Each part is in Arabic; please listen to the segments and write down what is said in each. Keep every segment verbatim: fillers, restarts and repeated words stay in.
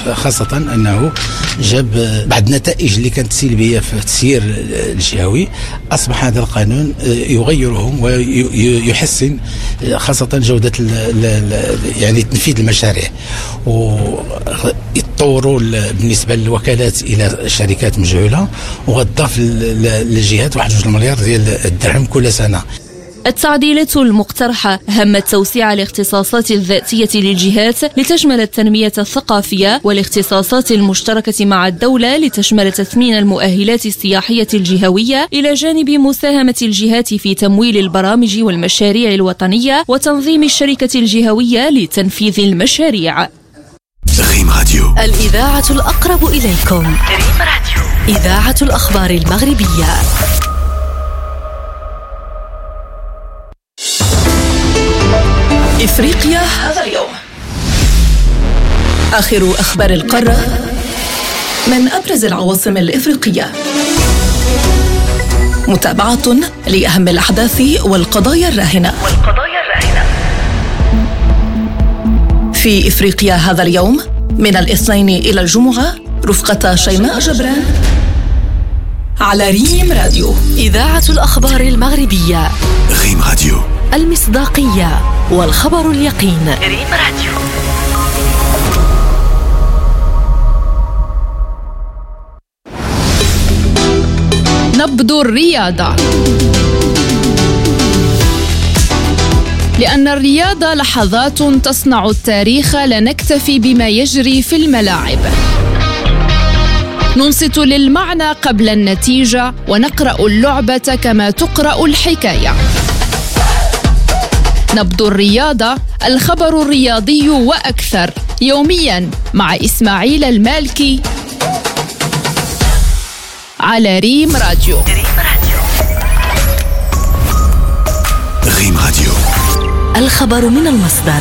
خاصة أنه جاب بعض النتائج اللي كانت سلبية في التسيير الجهوي. أصبح هذا القانون يغيرهم ويحسن خاصة جودة يعني تنفيذ المشاريع، ويتطوروا بالنسبة للوكالات إلى شركات مجهولة، وغضاف للجهات واحد جوج مليار ديال الدرهم كل سنة. التعديلات المقترحة همت توسيع الاختصاصات الذاتية للجهات لتشمل التنمية الثقافية، والاختصاصات المشتركة مع الدولة لتشمل تثمين المؤهلات السياحية الجهوية، إلى جانب مساهمة الجهات في تمويل البرامج والمشاريع الوطنية وتنظيم الشركة الجهوية لتنفيذ المشاريع. ريم راديو، الإذاعة الأقرب إليكم. ريم راديو، إذاعة الأخبار المغربية. إفريقيا هذا اليوم، آخر أخبار القارة من أبرز العواصم الإفريقية، متابعة لأهم الأحداث والقضايا الراهنة والقضايا الراهنة في إفريقيا هذا اليوم، من الاثنين إلى الجمعة، رفقة شيماء جبران على ريم راديو، إذاعة الأخبار المغربية. ريم راديو، المصداقية والخبر اليقين. ريم راديو. نبض الرياضة، لأن الرياضة لحظات تصنع التاريخ، لا نكتفي بما يجري في الملاعب، ننصت للمعنى قبل النتيجة، ونقرأ اللعبة كما تقرأ الحكاية. نبض الرياضة، الخبر الرياضي وأكثر، يومياً مع إسماعيل المالكي على ريم راديو. ريم راديو، الخبر من المصدر.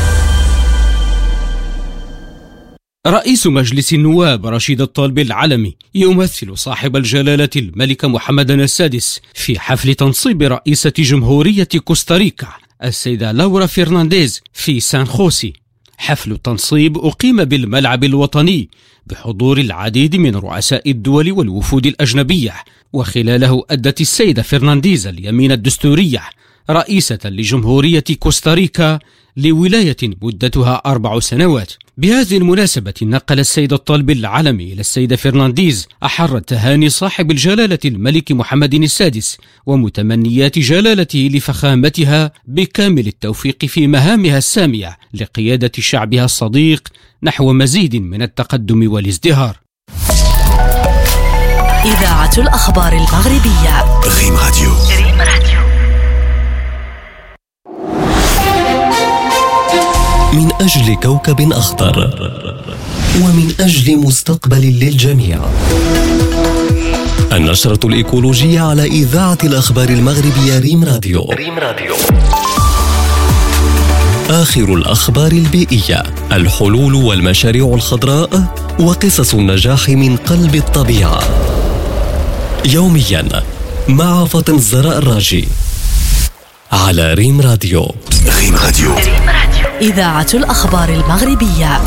رئيس مجلس النواب رشيد الطالب العلمي يمثل صاحب الجلالة الملك محمد السادس في حفل تنصيب رئيسة جمهورية كوستاريكا السيدة لورا فرنانديز في سان خوسي. حفل التنصيب أقيم بالملعب الوطني بحضور العديد من رؤساء الدول والوفود الأجنبية، وخلاله أدت السيدة فرنانديز اليمين الدستورية رئيسة لجمهورية كوستاريكا لولاية مدتها أربع سنوات. بهذه المناسبة نقل السيد الطالب العلمي إلى السيدة فرنانديز أحر التهاني صاحب الجلالة الملك محمد السادس ومتمنيات جلالته لفخامتها بكامل التوفيق في مهامها السامية لقيادة شعبها الصديق نحو مزيد من التقدم والازدهار. إذاعة الأخبار المغربية. ريم راديو. ريم راديو. من أجل كوكب أخضر ومن أجل مستقبل للجميع. النشرة الإيكولوجية على إذاعة الأخبار المغربية ريم راديو. ريم راديو. آخر الأخبار البيئية، الحلول والمشاريع الخضراء وقصص النجاح من قلب الطبيعة. يوميا مع فاطمة الزهراء الراجي على ريم راديو. ريم راديو، إذاعة الأخبار المغربية.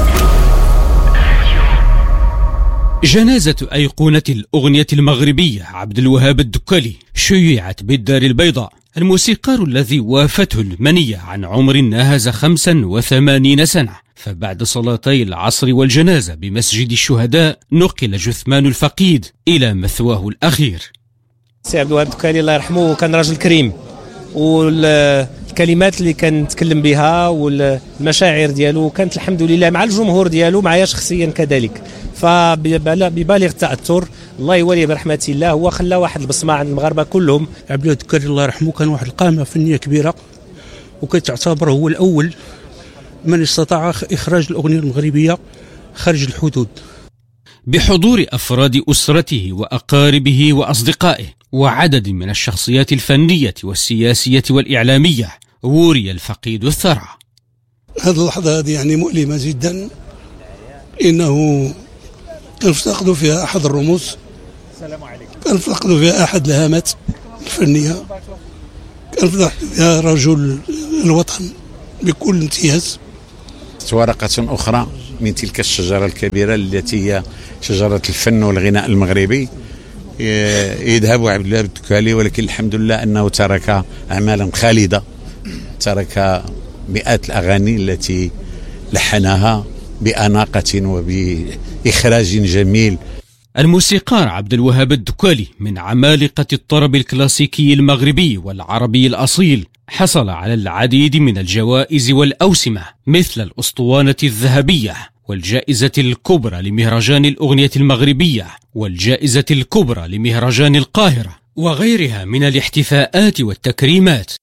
جنازة أيقونة الأغنية المغربية عبد الوهاب الدكالي شيعت بالدار البيضاء. الموسيقار الذي وافته المنية عن عمر ناهز خمسا وثمانين سنة، فبعد صلاتي العصر والجنازة بمسجد الشهداء نقل جثمان الفقيد إلى مثواه الأخير. سي عبد الوهاب الدكالي الله يرحمه كان راجل كريم، والكلمات اللي كان نتكلم بها والمشاعر ديالو كانت الحمد لله مع الجمهور ديالو معايا شخصيا كذلك، فببالغ التأثر الله يوليه برحمة الله. هو خلى واحد البصمة عند المغاربة كلهم. عبد الوهاب الدكالي الله يرحمه كان واحد القامة فنية كبيرة، وكتعتبر هو الأول من استطاع إخراج الأغنية المغربية خارج الحدود. بحضور أفراد أسرته وأقاربه وأصدقائه وعدد من الشخصيات الفنية والسياسية والإعلامية، وري الفقيد الثرى. هذه اللحظة هذه يعني مؤلمة جدا، إنه كنفتقد فيها أحد الرموز، كنفتقد فيها أحد الهامات الفنية، كنفتقد فيها رجل الوطن بكل امتياز. ورقة أخرى من تلك الشجرة الكبيرة التي هي شجرة الفن والغناء المغربي يذهب عبد الله الدكالي، ولكن الحمد لله أنه ترك أعمالا خالدة، ترك مئات الأغاني التي لحنها بأناقة وبإخراج جميل. الموسيقار عبد الوهاب الدكالي من عمالقة الطرب الكلاسيكي المغربي والعربي الأصيل، حصل على العديد من الجوائز والأوسمة مثل الأسطوانة الذهبية والجائزة الكبرى لمهرجان الأغنية المغربية والجائزة الكبرى لمهرجان القاهرة وغيرها من الاحتفاءات والتكريمات.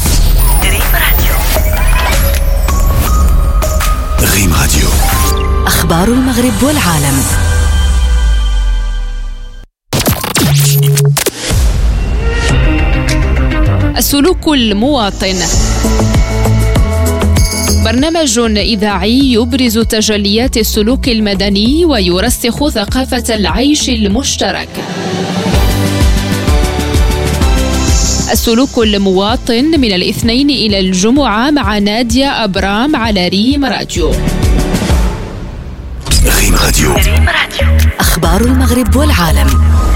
ريم راديو، أخبار المغرب والعالم. السلوك المواطن، برنامج إذاعي يبرز تجليات السلوك المدني ويرسخ ثقافة العيش المشترك. السلوك المواطن من الاثنين إلى الجمعة مع نادية أبرام على ريم راديو. ريم راديو، أخبار المغرب والعالم.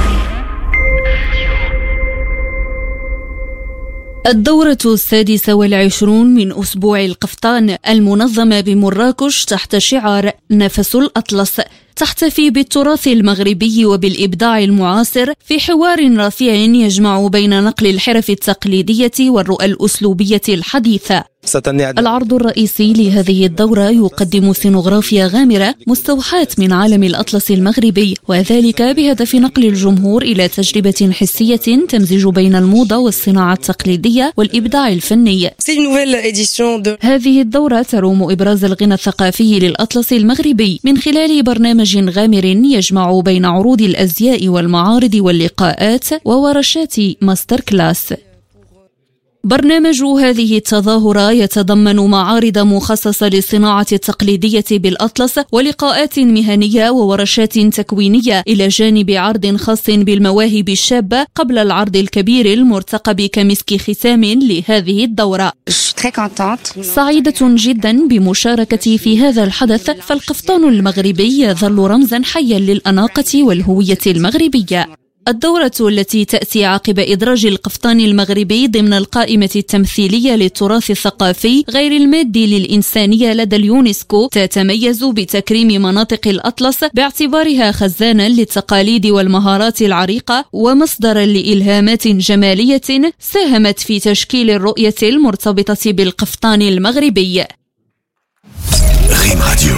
الدورة السادسة والعشرون من أسبوع القفطان المنظمة بمراكش تحت شعار نفس الأطلس تحتفي بالتراث المغربي وبالإبداع المعاصر في حوار رفيع يجمع بين نقل الحرف التقليدية والرؤى الأسلوبية الحديثة. العرض الرئيسي لهذه الدورة يقدم سينوغرافيا غامرة مستوحاة من عالم الأطلس المغربي، وذلك بهدف نقل الجمهور إلى تجربة حسية تمزج بين الموضة والصناعة التقليدية والإبداع الفني. هذه الدورة تروم إبراز الغنى الثقافي للأطلس المغربي من خلال برنامج غامر يجمع بين عروض الأزياء والمعارض واللقاءات وورشات ماستر كلاس. برنامج هذه التظاهرة يتضمن معارض مخصصة للصناعة التقليدية بالأطلس ولقاءات مهنية وورشات تكوينية، إلى جانب عرض خاص بالمواهب الشابة قبل العرض الكبير المرتقب كمسك ختام لهذه الدورة. سعيدة جدا بمشاركتي في هذا الحدث، فالقفطان المغربي يظل رمزا حيا للأناقة والهوية المغربية. الدورة التي تأتي عقب إدراج القفطان المغربي ضمن القائمة التمثيلية للتراث الثقافي غير المادي للإنسانية لدى اليونسكو تتميز بتكريم مناطق الأطلس باعتبارها خزانا للتقاليد والمهارات العريقة ومصدرا لإلهامات جمالية ساهمت في تشكيل الرؤية المرتبطة بالقفطان المغربي. ريم راديو.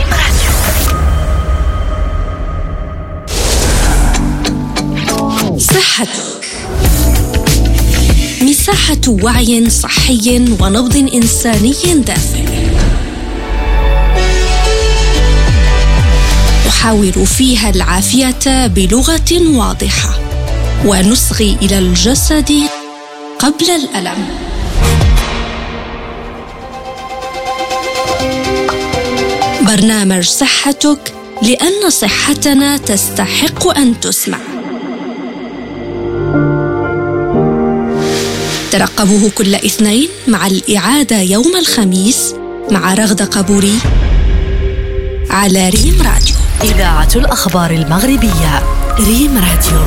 صحتك، مساحة وعي صحي ونبض إنساني دافئ، نحاور فيها العافية بلغة واضحة ونصغي إلى الجسد قبل الألم. برنامج صحتك، لأن صحتنا تستحق أن تسمع. ترقبوه كل اثنين مع الإعادة يوم الخميس مع رغدة قبوري على ريم راديو، إذاعة الأخبار المغربية. ريم راديو.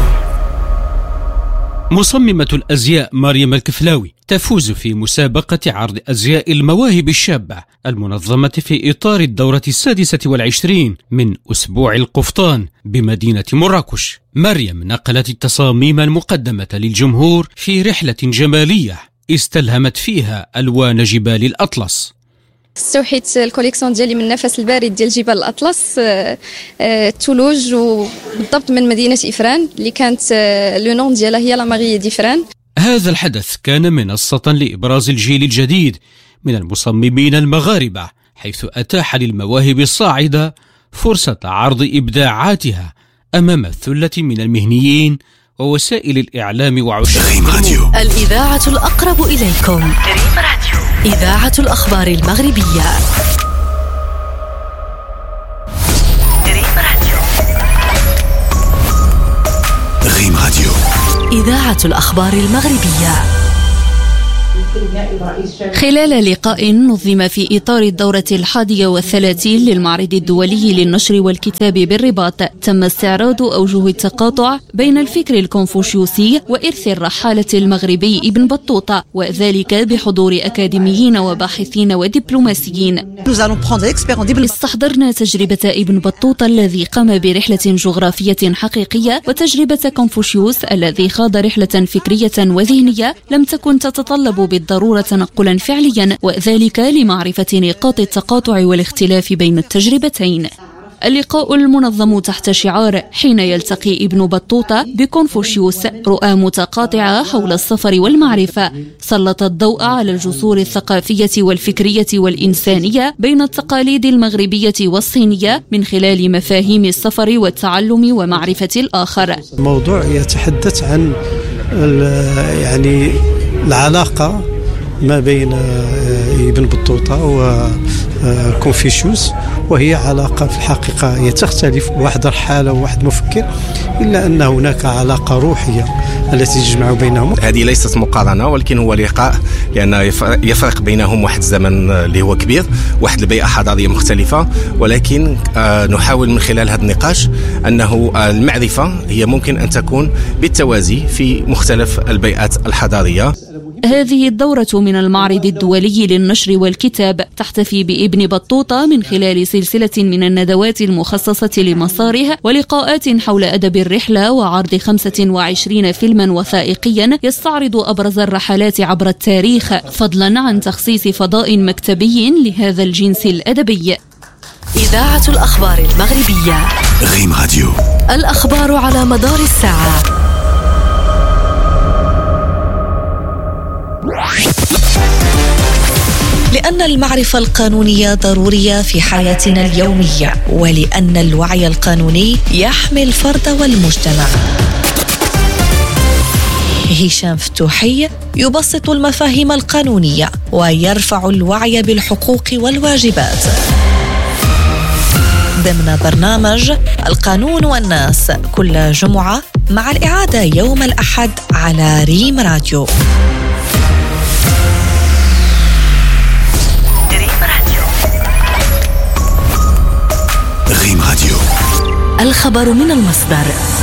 مصممة الأزياء مريم الكفلاوي تفوز في مسابقة عرض أزياء المواهب الشابة المنظمة في إطار الدورة السادسة والعشرين من أسبوع القفطان بمدينة مراكش. مريم نقلت التصاميم المقدمة للجمهور في رحلة جمالية استلهمت فيها ألوان جبال الأطلس. استوحيت الكوليكسيون ديالي من النفس البارد ديال جبال الأطلس، تولوج، وبالضبط من مدينة إفران اللي كانت لو نون ديالها هي لا ماري ديفران. هذا الحدث كان منصة لإبراز الجيل الجديد من المصممين المغاربة، حيث أتاح للمواهب الصاعدة فرصة عرض إبداعاتها أمام الثلة من المهنيين ووسائل الإعلام وعشاق راديو. الإذاعة الأقرب إليكم. ريم راديو، إذاعة الأخبار المغربية. ريم راديو. ريم راديو، إذاعة الأخبار المغربية. خلال لقاء نظم في إطار الدورة الحادية والثلاثين للمعرض الدولي للنشر والكتاب بالرباط، تم استعراض أوجه التقاطع بين الفكر الكونفوشيوسي وإرث الرحالة المغربي ابن بطوطة، وذلك بحضور أكاديميين وباحثين ودبلوماسيين. استحضرنا تجربة ابن بطوطة الذي قام برحلة جغرافية حقيقية، وتجربة كونفوشيوس الذي خاض رحلة فكرية وذهنية لم تكن تتطلب بالضرورة تنقلا فعليا، وذلك لمعرفة نقاط التقاطع والاختلاف بين التجربتين. اللقاء المنظم تحت شعار حين يلتقي ابن بطوطة بكونفوشيوس رؤى متقاطعة حول السفر والمعرفة، سلط الضوء على الجسور الثقافية والفكرية والإنسانية بين التقاليد المغربية والصينية من خلال مفاهيم السفر والتعلم ومعرفة الآخر. الموضوع يتحدث عن يعني العلاقة ما بين ابن بطوطة وكونفوشيوس، وهي علاقة في الحقيقة هي تختلف، واحد رحالة وواحد مفكر، إلا أن هناك علاقة روحية التي تجمع بينهم. هذه ليست مقارنة ولكن هو لقاء، لأن يفرق بينهم واحد الزمن اللي هو كبير، واحد البيئة حضارية مختلفة، ولكن نحاول من خلال هذا النقاش أنه المعرفة هي ممكن أن تكون بالتوازي في مختلف البيئات الحضارية. هذه الدورة من المعرض الدولي للنشر والكتاب تحتفي بابن بطوطة من خلال سلسلة من الندوات المخصصة لمساره ولقاءات حول أدب الرحلة، وعرض خمسة وعشرين فيلما وثائقيا يستعرض أبرز الرحلات عبر التاريخ، فضلا عن تخصيص فضاء مكتبي لهذا الجنس الأدبي. إذاعة الأخبار المغربية ريم راديو، الأخبار على مدار الساعة. لأن المعرفة القانونية ضرورية في حياتنا اليومية، ولأن الوعي القانوني يحمي الفرد والمجتمع. هشام فتوحي يبسط المفاهيم القانونية ويرفع الوعي بالحقوق والواجبات ضمن برنامج القانون والناس كل جمعة، مع الإعادة يوم الأحد على ريم راديو. ريم راديو، الخبر من المصدر.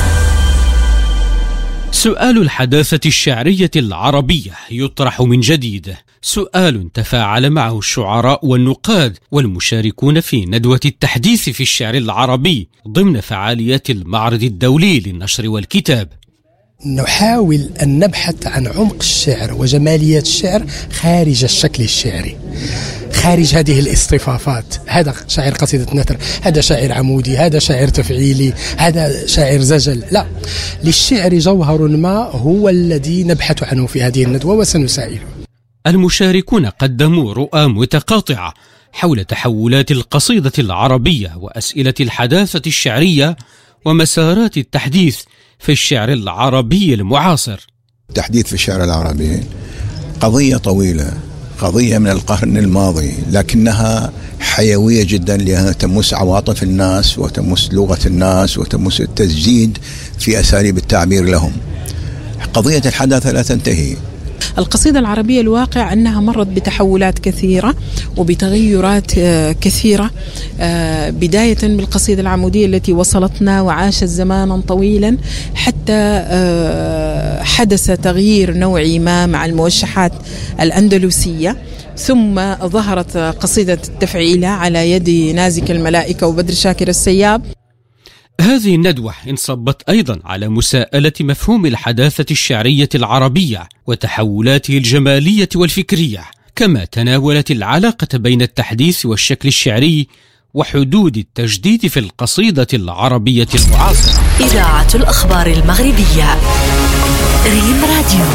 سؤال الحداثة الشعرية العربية يطرح من جديد، سؤال تفاعل معه الشعراء والنقاد والمشاركون في ندوة التحديث في الشعر العربي ضمن فعاليات المعرض الدولي للنشر والكتاب. نحاول أن نبحث عن عمق الشعر وجماليات الشعر خارج الشكل الشعري، خارج هذه الاصطفافات. هذا شاعر قصيدة نثر، هذا شاعر عمودي، هذا شاعر تفعيلي، هذا شاعر زجل. لا، للشعر جوهر ما هو الذي نبحث عنه في هذه الندوة وسنسائله. المشاركون قدموا رؤى متقاطعة حول تحولات القصيدة العربية وأسئلة الحداثة الشعرية ومسارات التحديث في الشعر العربي المعاصر. التحديث في الشعر العربي قضية طويلة، قضية من القرن الماضي، لكنها حيوية جدا لأنها تمس عواطف الناس وتمس لغة الناس وتمس التجديد في أساليب التعبير لهم. قضية الحداثة لا تنتهي. القصيدة العربية الواقع أنها مرت بتحولات كثيرة وبتغيرات كثيرة، بداية بالقصيدة العمودية التي وصلتنا وعاشت زمانا طويلا، حتى حدث تغيير نوعي ما مع الموشحات الأندلسية، ثم ظهرت قصيدة التفعيلة على يد نازك الملائكة وبدر شاكر السياب. هذه الندوة انصبت أيضا على مساءلة مفهوم الحداثة الشعرية العربية وتحولاته الجمالية والفكرية، كما تناولت العلاقة بين التحديث والشكل الشعري وحدود التجديد في القصيدة العربية المعاصرة. إذاعة الأخبار المغربية ريم راديو.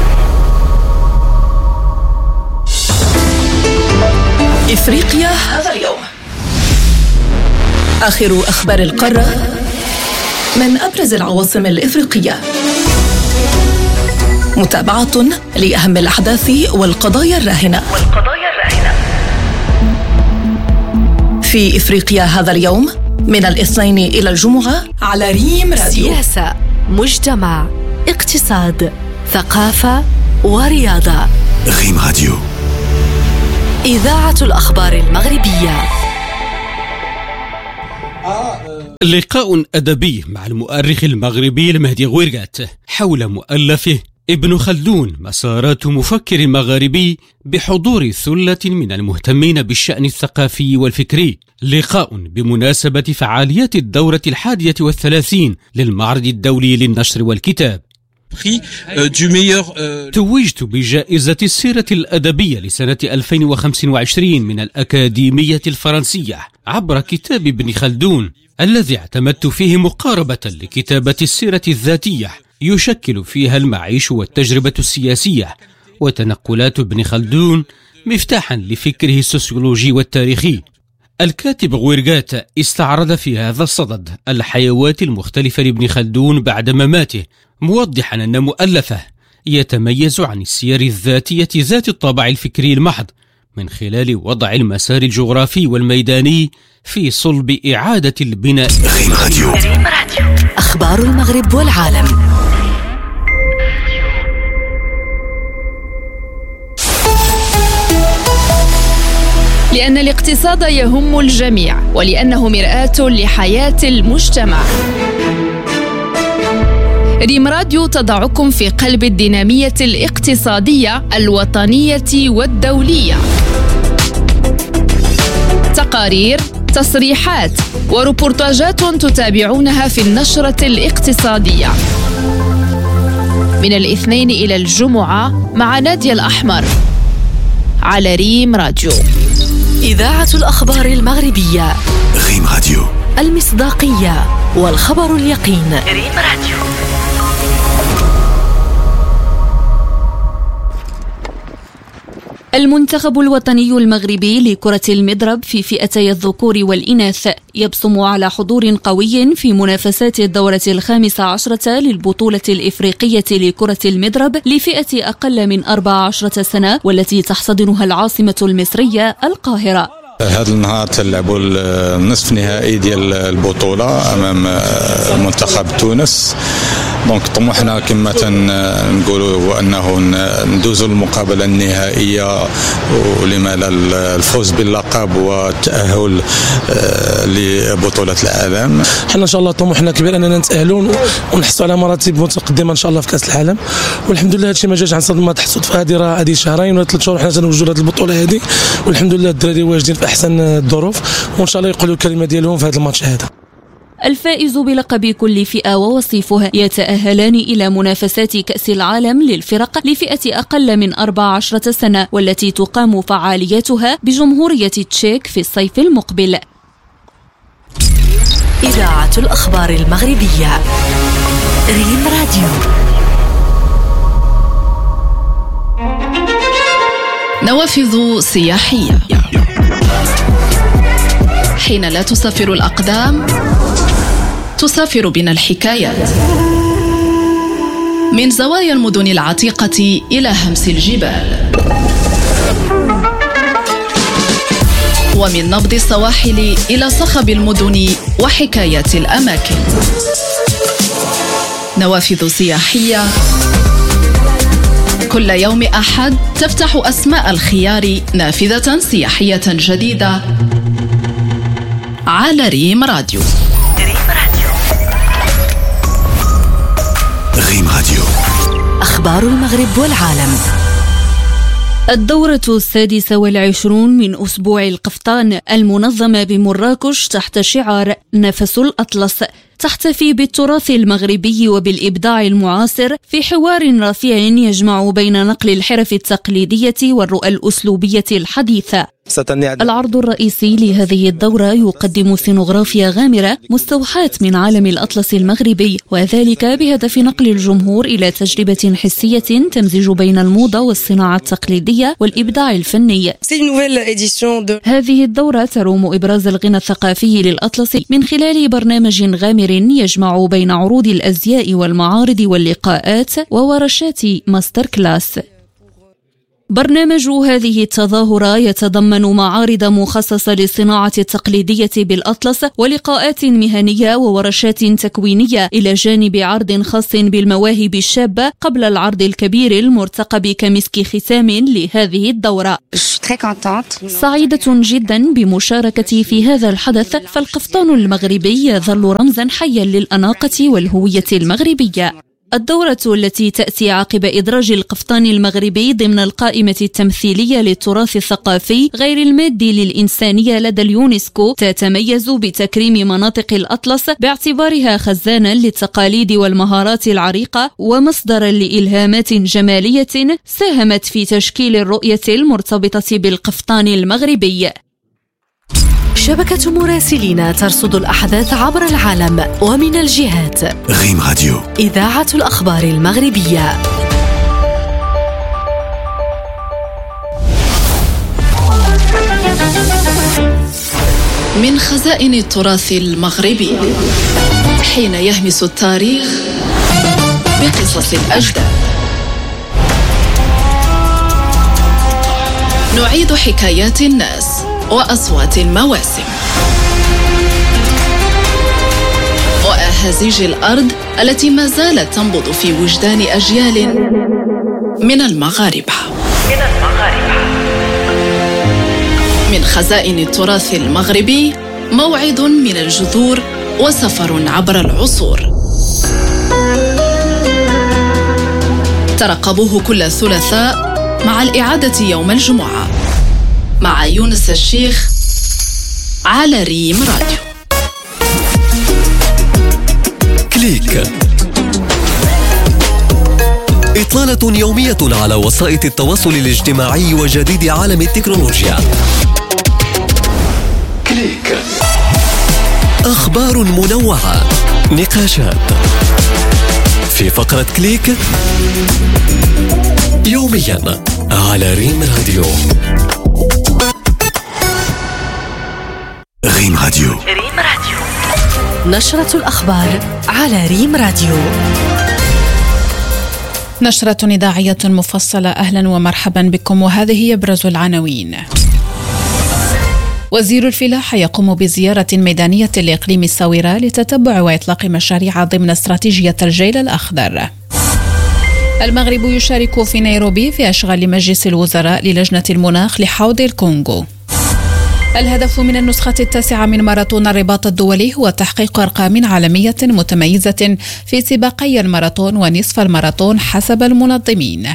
إفريقيا هذا اليوم. آخر أخبار القارة من أبرز العواصم الإفريقية، متابعة لأهم الأحداث والقضايا الراهنة والقضايا الراهنة في إفريقيا هذا اليوم، من الاثنين إلى الجمعة على ريم راديو. سياسة، مجتمع، اقتصاد، ثقافة ورياضة. غيم راديو. إذاعة الأخبار المغربية. لقاء أدبي مع المؤرخ المغربي المهدي غويرغات حول مؤلفه ابن خلدون مسارات مفكر مغاربي بحضور ثلة من المهتمين بالشأن الثقافي والفكري. لقاء بمناسبة فعاليات الدورة الحادية والثلاثين للمعرض الدولي للنشر والكتاب. توجت بجائزة السيرة الأدبية لسنة ألفين وخمسة وعشرين من الأكاديمية الفرنسية عبر كتاب ابن خلدون الذي اعتمدت فيه مقاربة لكتابة السيرة الذاتية يشكل فيها المعيش والتجربة السياسية، وتنقلات ابن خلدون مفتاحا لفكره السوسيولوجي والتاريخي. الكاتب غويرغات استعرض في هذا الصدد الحيوات المختلفة لابن خلدون بعد مماته، موضحا أن مؤلفه يتميز عن السير الذاتية ذات الطابع الفكري المحض من خلال وضع المسار الجغرافي والميداني في صلب إعادة البناء. غيم راديو. أخبار المغرب والعالم. لأن الاقتصاد يهم الجميع ولأنه مرآة لحياة المجتمع. ريم راديو تضعكم في قلب الدينامية الاقتصادية الوطنية والدولية. تقارير، تصريحات وروبورتاجات تتابعونها في النشرة الاقتصادية من الاثنين إلى الجمعة مع نادية الأحمر على ريم راديو. إذاعة الأخبار المغربية. غيم راديو. المصداقية والخبر اليقين. ريم راديو. المنتخب الوطني المغربي لكرة المضرب في فئتي الذكور والإناث يبصم على حضور قوي في منافسات الدورة الخامسة عشرة للبطولة الإفريقية لكرة المضرب لفئة أقل من أربع عشرة سنة، والتي تحتضنها العاصمة المصرية القاهرة. هذا النهار تلعبوا النصف نهائي ديال البطولة أمام منتخب تونس. دونك طموحنا كما تنقولوا هو أنه ندوزوا المقابلة النهائية ولما لا الفوز باللقب والتأهل لبطولة العالم. حنا إن شاء الله طموحنا كبير أننا نتأهلون ونحصل على مراتب متقدمة إن شاء الله في كأس العالم، والحمد لله هادشي ما جاش عن صدمة تحصد في هذه راه هذه شهرين ولا ثلاث شهور حنا تنوجدوا هذه البطولة هذه، والحمد لله الدراري واجدين في أحسن الظروف، وإن شاء الله يقولوا الكلمة ديالهم في هذا الماتش هذا. الفائز بلقب كل فئة ووصيفها يتأهلان إلى منافسات كأس العالم للفرق لفئة أقل من أربع عشرة سنة، والتي تقام فعالياتها بجمهورية تشيك في الصيف المقبل. إذاعة الأخبار المغربية. ريم راديو. نوافذ سياحية. حين لا تسافر الأقدام تسافر بنا الحكايات، من زوايا المدن العتيقة إلى همس الجبال، ومن نبض السواحل إلى صخب المدن وحكايات الأماكن. نوافذ سياحية كل يوم أحد تفتح أسماء الخيار نافذة سياحية جديدة على ريم راديو. غيم راديو. أخبار المغرب والعالم. الدورة السادسة والعشرون من أسبوع القفطان المنظمة بمراكش تحت شعار نفس الأطلس تحتفي بالتراث المغربي وبالإبداع المعاصر في حوار رفيع يجمع بين نقل الحرف التقليدية والرؤى الأسلوبية الحديثة. العرض الرئيسي لهذه الدورة يقدم سينوغرافيا غامرة مستوحاة من عالم الأطلس المغربي، وذلك بهدف نقل الجمهور إلى تجربة حسية تمزج بين الموضة والصناعة التقليدية والإبداع الفني. هذه الدورة تروم إبراز الغنى الثقافي للأطلس من خلال برنامج غامر يجمع بين عروض الأزياء والمعارض واللقاءات وورشات ماستر كلاس. برنامج هذه التظاهرة يتضمن معارض مخصصة للصناعة التقليدية بالأطلس ولقاءات مهنية وورشات تكوينية إلى جانب عرض خاص بالمواهب الشابة قبل العرض الكبير المرتقب كمسك ختام لهذه الدورة. سعيدة جدا بمشاركتي في هذا الحدث، فالقفطان المغربي يظل رمزا حيا للأناقة والهوية المغربية. الدورة التي تأتي عقب إدراج القفطان المغربي ضمن القائمة التمثيلية للتراث الثقافي غير المادي للإنسانية لدى اليونسكو تتميز بتكريم مناطق الأطلس باعتبارها خزانا للتقاليد والمهارات العريقة ومصدرا لإلهامات جمالية ساهمت في تشكيل الرؤية المرتبطة بالقفطان المغربي. شبكة مراسلين ترصد الأحداث عبر العالم ومن الجهات. ريم راديو، إذاعة الأخبار المغربية. من خزائن التراث المغربي، حين يهمس التاريخ بقصص الأجداد، نعيد حكايات الناس وأصوات المواسم وأهازيج الأرض التي ما زالت تنبض في وجدان أجيال من المغاربة. من خزائن التراث المغربي، موعد من الجذور وسفر عبر العصور. ترقبوه كل ثلاثاء مع الإعادة يوم الجمعة مع يونس الشيخ على ريم راديو. كليك، إطلالة يومية على وسائط التواصل الاجتماعي وجديد عالم التكنولوجيا. كليك، أخبار منوعة، نقاشات في فقرة كليك يوميا على ريم راديو. ريم راديو، ريم راديو، نشرة الأخبار على ريم راديو. نشرة إذاعية مفصلة، أهلا ومرحبا بكم، وهذه يبرز العناوين. وزير الفلاحة يقوم بزيارة ميدانية لإقليم الساورة لتتبع وإطلاق مشاريع ضمن استراتيجية الجيل الأخضر. المغرب يشارك في نيروبي في أشغال مجلس الوزراء للجنة المناخ لحوض الكونغو. الهدف من النسخة التاسعة من ماراثون الرباط الدولي هو تحقيق أرقام عالمية متميزة في سباقي الماراثون ونصف الماراثون حسب المنظمين.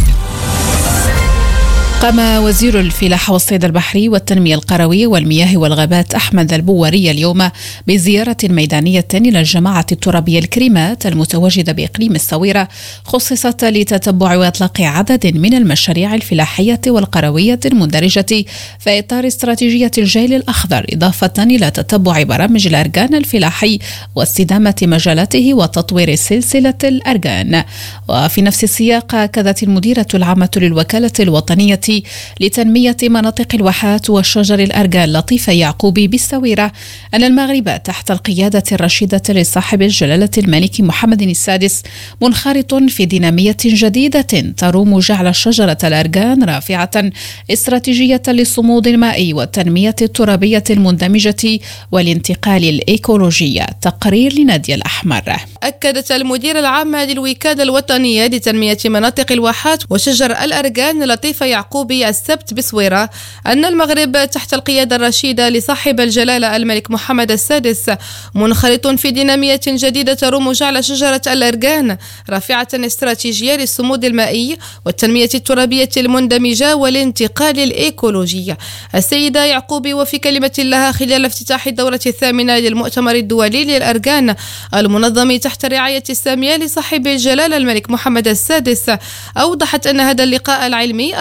قام وزير الفلاحة والصيد البحري والتنمية القروية والمياه والغابات أحمد البواري اليوم بزيارة ميدانية إلى الجماعة الترابية الكريمات المتواجدة بإقليم الساورة، خصصت لتتبع وإطلاق عدد من المشاريع الفلاحية والقروية المندرجة في إطار استراتيجية الجيل الأخضر، إضافة إلى تتبع برامج الأرجان الفلاحي واستدامة مجالاته وتطوير سلسلة الأرجان. وفي نفس السياق أكدت المديرة العامة للوكالة الوطنية لتنمية مناطق الواحات والشجر الأرجان لطيفة يعقوبي بالساورة أن المغرب تحت القيادة الرشيدة لصاحب الجلالة الملك محمد السادس منخرط في دينامية جديدة تروم جعل شجرة الأرجان رافعة استراتيجية للصمود المائي والتنمية الترابية المندمجة والانتقال الإيكولوجي. تقرير لنادية الأحمر. أكدت المديرة العامة للوكالة الوطنية لتنمية مناطق الواحات وشجر الأرجان لطيفة يعقوبي السبت بصويرة أن المغرب تحت القيادة الرشيدة لصاحب الجلالة الملك محمد السادس منخرط في دينامية جديدة تروم جعل شجرة الأرجان رافعة استراتيجية للصمود المائي والتنمية الترابية المندمجة والانتقال الإيكولوجي. السيدة يعقوبي وفي كلمة لها خلال افتتاح الدورة الثامنة للمؤتمر الدولي للأرجان المنظم تحت رعاية السامية لصاحب الجلالة الملك محمد السادس، أوضحت أن هذا اللقاء العلمي أضحى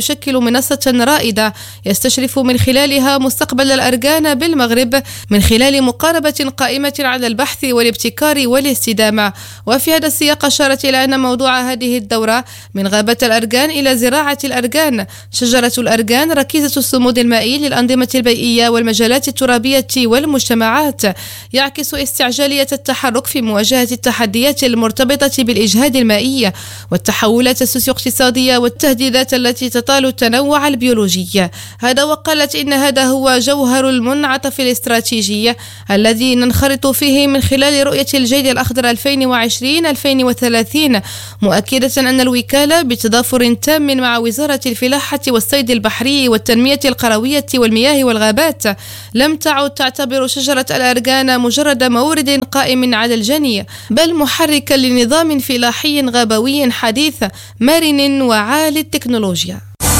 يشكل منصة رائدة يستشرف من خلالها مستقبل الأرجان بالمغرب من خلال مقاربة قائمة على البحث والابتكار والاستدامة. وفي هذا السياق أشارت إلى أن موضوع هذه الدورة من غابة الأرجان إلى زراعة الأرجان. شجرة الأرجان ركيزة الصمود المائي للأنظمة البيئية والمجالات الترابية والمجتمعات، يعكس استعجالية التحرك في مواجهة التحديات المرتبطة بالإجهاد المائي والتحولات السوسيو-اقتصادية والتهديدات التي تطال التنوع البيولوجي. هذا وقالت إن هذا هو جوهر المنعطف الاستراتيجي الذي ننخرط فيه من خلال رؤية الجيد الأخضر ألفين وعشرين ألفين وثلاثين، مؤكدة أن الوكالة بتضافر تام مع وزارة الفلاحة والصيد البحري والتنمية القروية والمياه والغابات لم تعد تعتبر شجرة الأرجان مجرد مورد قائم على الجني، بل محركا لنظام فلاحي غابوي حديث مرن وعالي التكنولوجيا.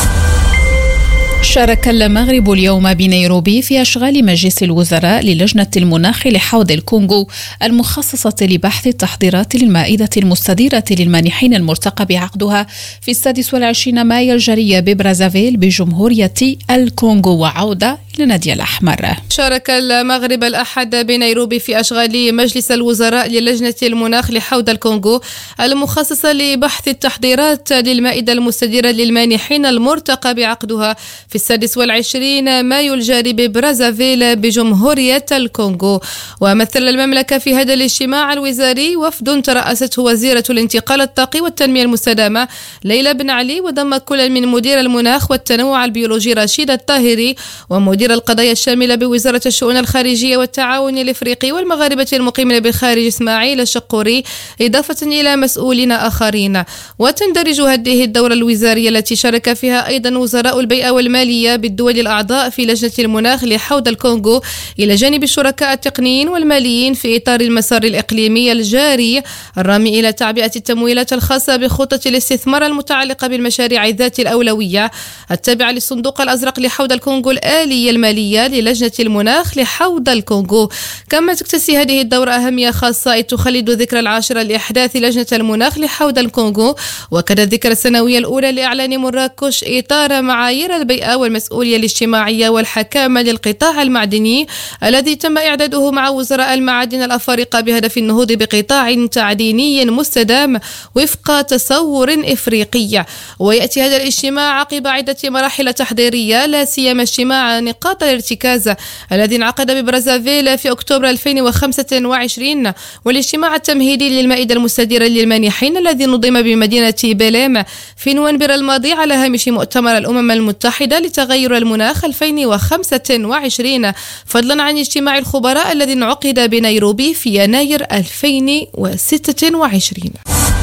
شارك المغرب اليوم بنيروبي في أشغال مجلس الوزراء للجنة المناخ لحوض الكونغو المخصصة لبحث التحضيرات للمائدة المستديرة للمانحين المرتقب عقدها في السادس والعشرين مايو الجاري ببرازافيل بجمهورية الكونغو. وعودة إلى نادية الأحمر. شارك المغرب الأحد بنيروبي في أشغال مجلس الوزراء للجنة المناخ لحوض الكونغو المخصصة لبحث التحضيرات للمائدة المستديرة للمانحين المرتقب عقدها في السادس والعشرين مايو الجاري ببرازافيل بجمهورية الكونغو. ومثل المملكة في هذا الاجتماع الوزاري وفد ترأسته وزيرة الانتقال الطاقي والتنمية المستدامة ليلى بن علي، وضم كل من مدير المناخ والتنوع البيولوجي رشيد الطاهري ومدير القضايا الشاملة بوزارة الشؤون الخارجية والتعاون الإفريقي والمغاربة المقيمين بالخارج إسماعيل الشقوري، إضافة إلى مسؤولين آخرين. وتندرج هذه الدورة الوزارية التي شارك فيها أيضا وزراء البيئة والمالية بالدول الأعضاء في لجنة المناخ لحوض الكونغو إلى جانب الشركاء التقنيين والماليين في إطار المسار الإقليمي الجاري الرامي إلى تعبئة التمويلات الخاصة بخطة الاستثمار المتعلقة بالمشاريع ذات الأولوية التابعة للصندوق الأزرق لحوض الكونغو الآلية المالية للجنة المناخ لحوض الكونغو. كما تكتسي هذه الدورة أهمية خاصة إذ تخلد ذكرى العاشرة لإحداث لجنة المناخ لحوض الكونغو، وكذا الذكرى السنوية الأولى لإعلان مراكش إطار معايير البيئة والمسؤولية الاجتماعية والحكامة للقطاع المعدني الذي تم إعداده مع وزراء المعادن الأفارقة بهدف النهوض بقطاع تعديني مستدام وفق تصور إفريقي. ويأتي هذا الاجتماع عقب عدة مراحل تحضيرية لا سيما اجتماع نقاط الارتكاز الذي انعقد ببرازافيل في أكتوبر ألفين وخمسة وعشرين والاجتماع التمهيدي للمائدة المستديرة للمانحين الذي نظم بمدينة بليم في نوفمبر الماضي على هامش مؤتمر الأمم المتحدة لتغير المناخ ألفين وخمسة وعشرين، فضلا عن اجتماع الخبراء الذي انعقد بنيروبي في يناير ألفين وستة وعشرين.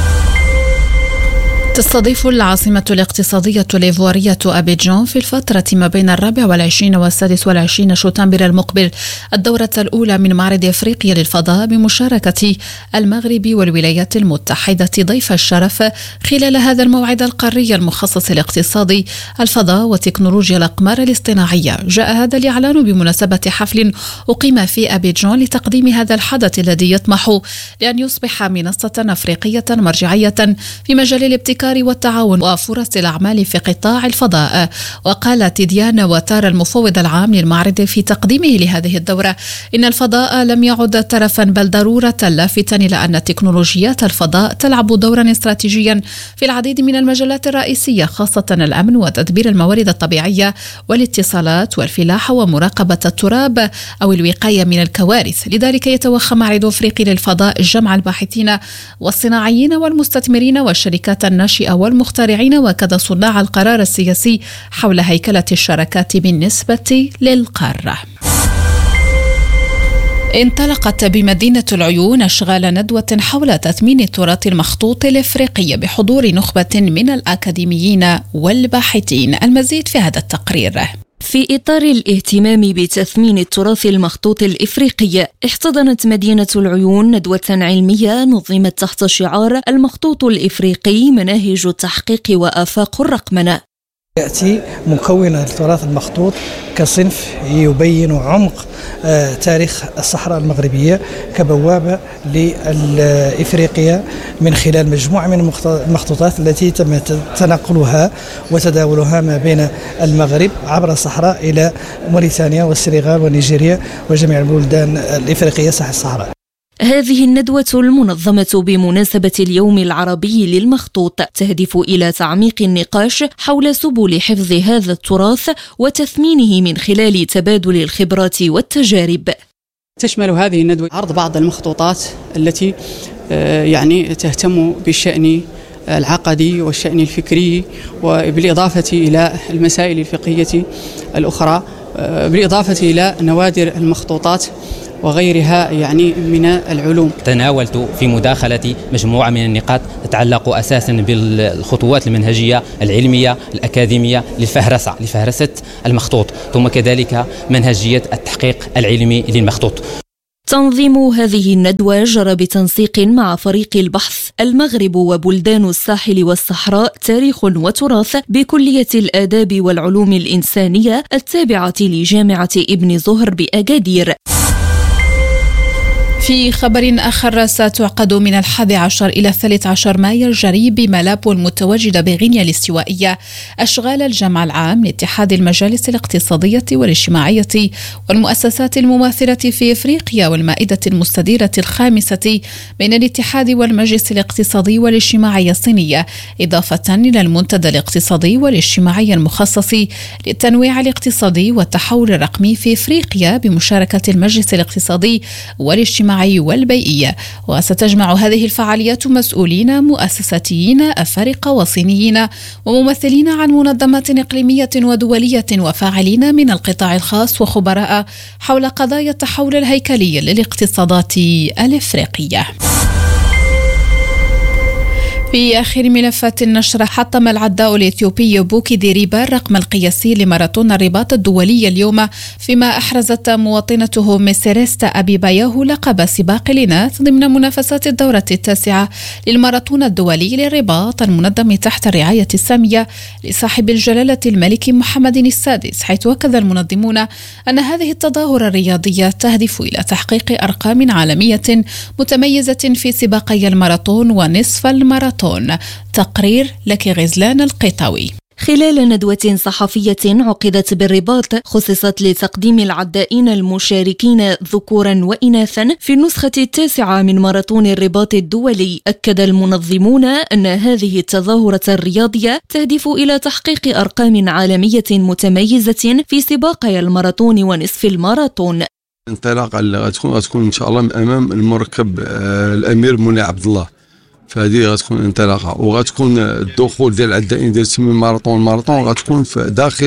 تستضيف العاصمة الاقتصادية الإيفوارية أبيجان في الفترة ما بين الرابع والعشرين والسادس والعشرين شتنبر المقبل الدورة الأولى من معرض أفريقيا للفضاء بمشاركة المغرب والولايات المتحدة ضيف الشرف. خلال هذا الموعد القاري المخصص لاقتصاد الفضاء وتكنولوجيا الأقمار الاصطناعية، جاء هذا الإعلان بمناسبة حفل أقيم في أبيجان لتقديم هذا الحدث الذي يطمح لأن يصبح منصة أفريقية مرجعية في مجال الابتكار والتعاون وفرص الأعمال في قطاع الفضاء. وقالت ديانا وتار المفوض العام للمعرض في تقديمه لهذه الدورة إن الفضاء لم يعد ترفا بل ضرورة، لافتا إلى أن تكنولوجيات الفضاء تلعب دورا استراتيجيا في العديد من المجالات الرئيسية، خاصة الأمن وتدبير الموارد الطبيعية والاتصالات والفلاحة ومراقبة التراب أو الوقاية من الكوارث. لذلك يتوخى معرض أفريقي للفضاء جمع الباحثين والصناعيين والمستثمرين والشركات الناشئة والمخترعين وكذا صناع القرار السياسي حول هيكلة الشراكات بالنسبة للقارة. انطلقت بمدينة العيون أشغال ندوة حول تثمين التراث المخطوط الإفريقي بحضور نخبة من الأكاديميين والباحثين. المزيد في هذا التقرير. في إطار الاهتمام بتثمين التراث المخطوط الإفريقي، احتضنت مدينة العيون ندوة علمية نظمت تحت شعار المخطوط الإفريقي مناهج التحقيق وآفاق الرقمنة. يأتي مكون التراث المخطوط كصنف يبين عمق تاريخ الصحراء المغربية كبوابة لإفريقيا من خلال مجموعة من المخطوطات التي تم تنقلها وتداولها ما بين المغرب عبر الصحراء إلى موريتانيا والسنغال ونيجيريا وجميع البلدان الإفريقية ساحل الصحراء. هذه الندوة المنظمة بمناسبة اليوم العربي للمخطوط تهدف إلى تعميق النقاش حول سبل حفظ هذا التراث وتثمينه من خلال تبادل الخبرات والتجارب. تشمل هذه الندوة عرض بعض المخطوطات التي يعني تهتم بالشأن العقدي والشأن الفكري وبالإضافة إلى المسائل الفقهية الأخرى، بالإضافة إلى نوادر المخطوطات وغيرها يعني من العلوم. تناولت في مداخلتي مجموعة من النقاط تتعلق أساسا بالخطوات المنهجية العلمية الأكاديمية للفهرسة لفهرسة المخطوط، ثم كذلك منهجية التحقيق العلمي للمخطوط. تنظيم هذه الندوة جرى بتنسيق مع فريق البحث المغرب وبلدان الساحل والصحراء تاريخ وتراث بكلية الآداب والعلوم الإنسانية التابعة لجامعة ابن زهر بأكادير. في خبر آخر، ستعقد من الحادي عشر إلى الثالث عشر مايو الجاري بملابو المتواجدة بغينيا الاستوائية أشغال الجمع العام لاتحاد المجالس الاقتصادية والاجتماعية والمؤسسات المماثلة في إفريقيا والمائدة المستديرة الخامسة بين الاتحاد والمجلس الاقتصادي والاجتماعي الصينية، إضافة إلى المنتدى الاقتصادي والاجتماعي المخصص للتنويع الاقتصادي والتحول الرقمي في إفريقيا بمشاركة المجلس الاقتصادي والاجتماعي والبيئية. وستجمع هذه الفعاليات مسؤولين مؤسساتيين أفارقة وصينيين وممثلين عن منظمات إقليمية ودولية وفاعلين من القطاع الخاص وخبراء حول قضايا التحول الهيكلي للاقتصادات الإفريقية. في آخر ملفات النشر، حطم العداء الإثيوبي بوكي ديريبا الرقم القياسي لماراثون الرباط الدولي اليوم، فيما أحرزت مواطنته ميسيريستا أبيباياه لقب سباق الإناث ضمن منافسات الدورة التاسعة للماراثون الدولي للرباط المنظم تحت الرعاية السامية لصاحب الجلالة الملك محمد السادس، حيث أكد المنظمون أن هذه التظاهرة الرياضية تهدف إلى تحقيق أرقام عالمية متميزة في سباقي الماراثون ونصف الماراثون. تقرير لك غزلان القطاوي. خلال ندوة صحفية عقدت بالرباط خصصت لتقديم العدائين المشاركين ذكورا وإناثا في النسخة التاسعة من ماراثون الرباط الدولي، أكد المنظمون أن هذه التظاهرة الرياضية تهدف إلى تحقيق أرقام عالمية متميزة في سباقي الماراثون ونصف الماراثون. الانطلاقة اللي غتكون غتكون إن شاء الله من أمام المركب الأمير مولاي عبد الله، فهذه غتكون انطلاقه، وغتكون الدخول ديال العدائين ديال سيمي ماراثون ماراثون غتكون في داخل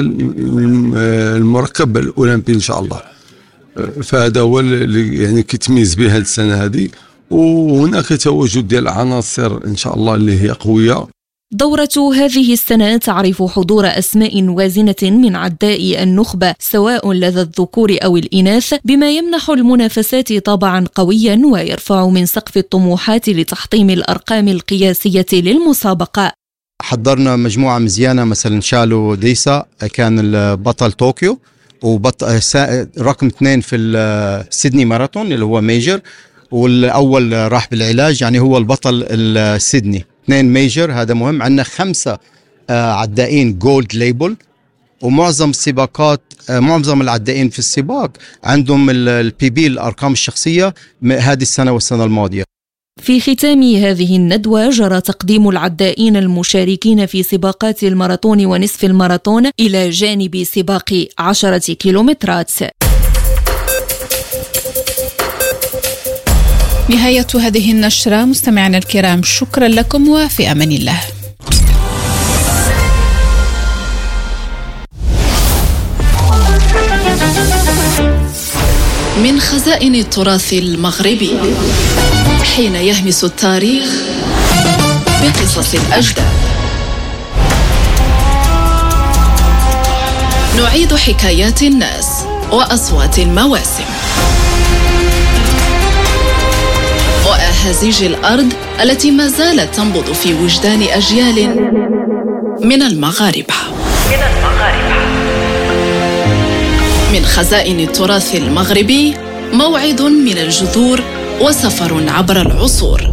المركب الاولمبي ان شاء الله. فهذا هو اللي يعني كيتميز به هذه السنه هذه، وهناك تواجد ديال العناصر ان شاء الله اللي هي قويه. دورة هذه السنة تعرف حضور أسماء وازنة من عداء النخبة سواء لدى الذكور أو الإناث، بما يمنح المنافسات طابعا قويا ويرفع من سقف الطموحات لتحطيم الأرقام القياسية للمسابقة. حضرنا مجموعة مزيانة، مثلا شالو ديسا كان البطل طوكيو وبطل رقم اثنين في السيدني ماراثون اللي هو ميجر، والأول راح بالعلاج يعني هو البطل السيدني. اثنين ميجر، هذا مهم. عندنا خمسة عدائين جولد ليبل، ومعظم السباقات معظم العدائين في السباق عندهم البي بي الأرقام الشخصية هذه السنة والسنة الماضية. في ختام هذه الندوة جرى تقديم العدائين المشاركين في سباقات الماراثون ونصف الماراثون إلى جانب سباق عشرة كيلومترات. نهاية هذه النشرة مستمعينا الكرام، شكرا لكم وفي أمان الله. من خزائن التراث المغربي، حين يهمس التاريخ بقصص الأجداد، نعيد حكايات الناس وأصوات المواسم وأهازيج الأرض التي ما زالت تنبض في وجدان أجيال من المغاربة. من المغاربة. من خزائن التراث المغربي موعد من الجذور وسفر عبر العصور.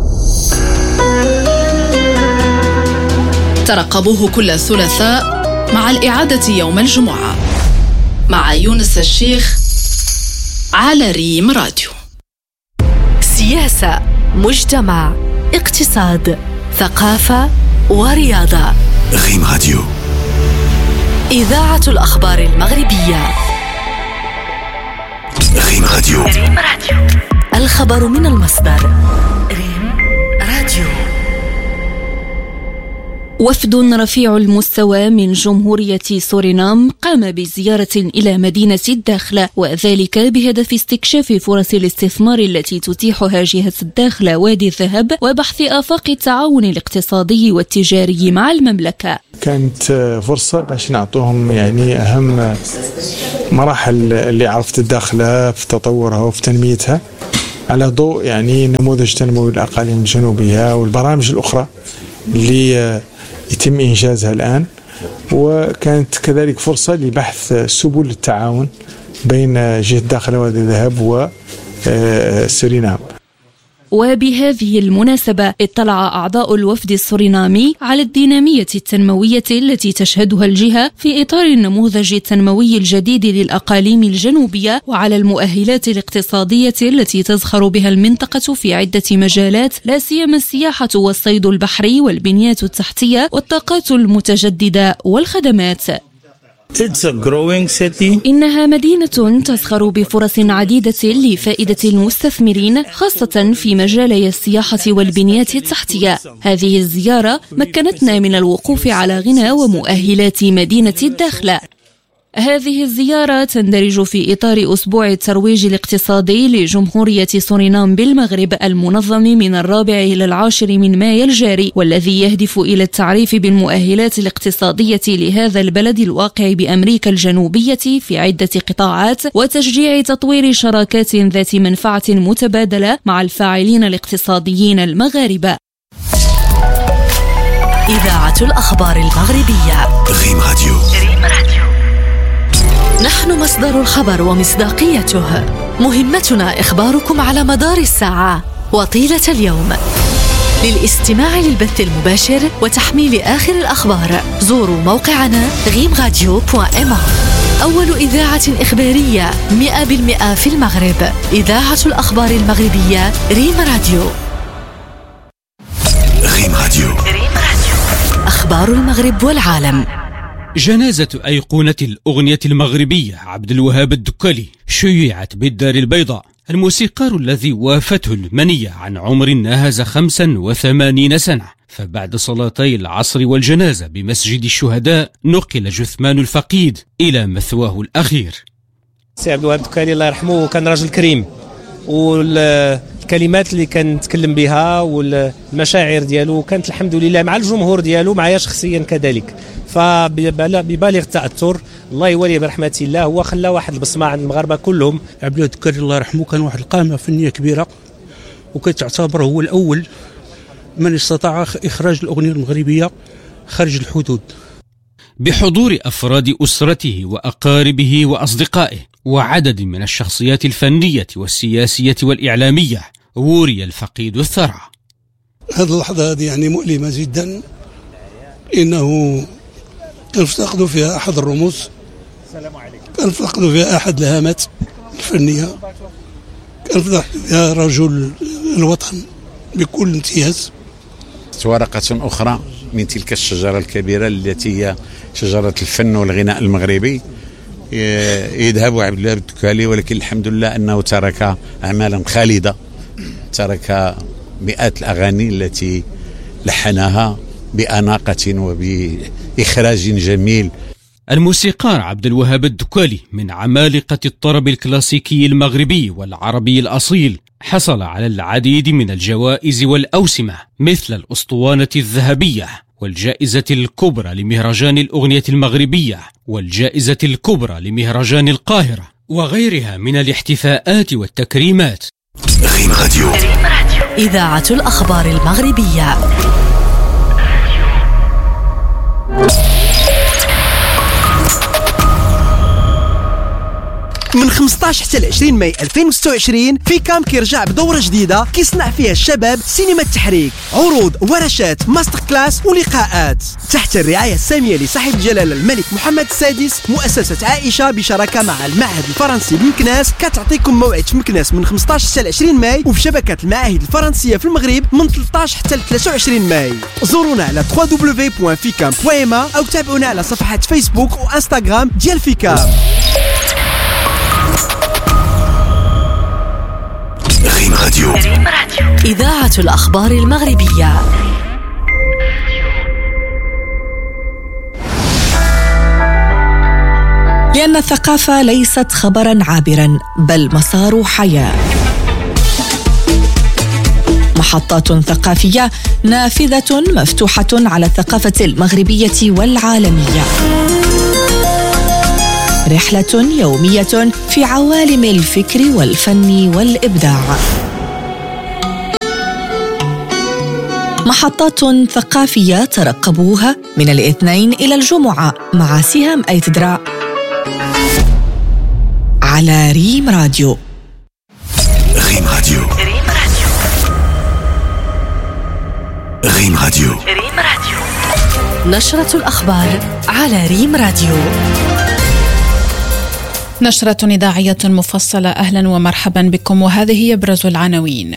ترقبوه كل ثلاثاء مع الإعادة يوم الجمعة مع يونس الشيخ على ريم راديو. سياسة، مجتمع، اقتصاد، ثقافة ورياضة. ريم راديو. إذاعة الأخبار المغربية. ريم راديو. ريم راديو. الخبر من المصدر. ريم راديو. وفد رفيع المستوى من جمهورية سورينام قام بزيارة إلى مدينة الداخلة، وذلك بهدف استكشاف فرص الاستثمار التي تتيحها جهة الداخلة وادي الذهب وبحث آفاق التعاون الاقتصادي والتجاري مع المملكة. كانت فرصة باش نعطوهم يعني أهم مراحل اللي عرفت الداخلة في تطورها وفي تنميتها على ضوء يعني نموذج تنموي الأقاليم الجنوبية والبرامج الأخرى اللي يتم إنجازها الآن، وكانت كذلك فرصة لبحث سبل التعاون بين جهة الداخلة وادي الذهب وسورينام. وبهذه المناسبة اطلع أعضاء الوفد السورينامي على الدينامية التنموية التي تشهدها الجهة في إطار النموذج التنموي الجديد للأقاليم الجنوبية، وعلى المؤهلات الاقتصادية التي تزخر بها المنطقة في عدة مجالات، لا سيما السياحة والصيد البحري والبنيات التحتية والطاقات المتجددة والخدمات. It's a growing city. إنها مدينة تزخر بفرص عديدة لفائدة المستثمرين، خاصة في مجالي السياحة والبنيات التحتية. هذه الزيارة مكنتنا من الوقوف على غنى ومؤهلات مدينة الداخلة. هذه الزيارة تندرج في إطار أسبوع الترويج الاقتصادي لجمهورية سورينام بالمغرب المنظم من الرابع إلى العاشر من مايو الجاري، والذي يهدف إلى التعريف بالمؤهلات الاقتصادية لهذا البلد الواقع بأمريكا الجنوبية في عدة قطاعات، وتشجيع تطوير شراكات ذات منفعة متبادلة مع الفاعلين الاقتصاديين المغاربة. إذاعة الأخبار المغربية. ريم راديو. ريم راديو. نحن مصدر الخبر ومصداقيته. مهمتنا إخباركم على مدار الساعة وطيلة اليوم. للاستماع للبث المباشر وتحميل آخر الأخبار زوروا موقعنا ريم راديو دوت إم. أول إذاعة إخبارية مئة بالمئة في المغرب. إذاعة الأخبار المغربية ريم راديو. ريم راديو. أخبار المغرب والعالم. جنازة أيقونة الأغنية المغربية عبد الوهاب الدكالي شيعت بالدار البيضاء. الموسيقار الذي وافته المنية عن عمر ناهز خمسا وثمانين سنة، فبعد صلاتي العصر والجنازة بمسجد الشهداء نقل جثمان الفقيد إلى مثواه الأخير. سي عبد الوهاب الدكالي الله يرحمه كان رجل كريم، والكلمات اللي كان يتكلم بها والمشاعر ديالو كانت الحمد لله مع الجمهور ديالو معايا شخصيا كذلك، فببالغ التأثر الله يولي برحمة الله. هو خلى واحد البصمة عند المغاربة كلهم. عبد الوهاب الدكالي الله يرحمه كان واحد القامة فنية كبيرة، وكتعتبر هو الأول من استطاع إخراج الأغنية المغربية خارج الحدود بحضور أفراد أسرته وأقاربه وأصدقائه وعدد من الشخصيات الفنية والسياسية والإعلامية. وري الفقيد الثرى. هذه اللحظة هذه يعني مؤلمة جدا، إنه كنفتقد فيها أحد الرموز، كنفتقد فيها أحد الهامات الفنية، كنفتقد فيها رجل الوطن بكل امتياز. ورقة أخرى من تلك الشجرة الكبيرة التي هي شجرة الفن والغناء المغربي يذهب عبد الوهاب الدكالي، ولكن الحمد لله أنه ترك أعمالا خالدة، ترك مئات الأغاني التي لحنها بأناقة وبإخراج جميل. الموسيقار عبد الوهاب الدكالي من عمالقة الطرب الكلاسيكي المغربي والعربي الأصيل، حصل على العديد من الجوائز والأوسمة مثل الأسطوانة الذهبية والجائزة الكبرى لمهرجان الأغنية المغربية والجائزة الكبرى لمهرجان القاهرة وغيرها من الاحتفاءات والتكريمات. ريم راديو. إذاعة الأخبار المغربية. من خمسطاش حتى ل عشرين ماي ألفين وستة وعشرين فيكام كيرجع بدورة جديدة كيصنع فيها الشباب سينما التحريك، عروض، ورشات، ماستر كلاس ولقاءات تحت الرعاية السامية لصاحب الجلالة الملك محمد السادس. مؤسسة عائشة بشراكة مع المعهد الفرنسي بمكناس كتعطيكم موعد في مكناس من خمسطاش حتى ل عشرين ماي، وفي شبكة المعاهد الفرنسية في المغرب من ثلاثطاش حتى ل ثلاثة وعشرين ماي. زورونا على دبليو دبليو دبليو بوان فيكام بوان ام او تابعونا على صفحات فيسبوك وانستغرام ديال فيكام. ريم راديو، إذاعة الأخبار المغربية. لأن الثقافة ليست خبرا عابرا بل مسار حياة. محطات ثقافية نافذة مفتوحة على الثقافة المغربية والعالمية. رحلة يومية في عوالم الفكر والفن والإبداع. محطات ثقافية ترقبوها من الاثنين إلى الجمعة مع سهام أيتدرا على ريم راديو. ريم راديو، ريم راديو، نشرة الأخبار على ريم راديو. نشرة إذاعية مفصلة، أهلا ومرحبا بكم، وهذه أبرز العناوين.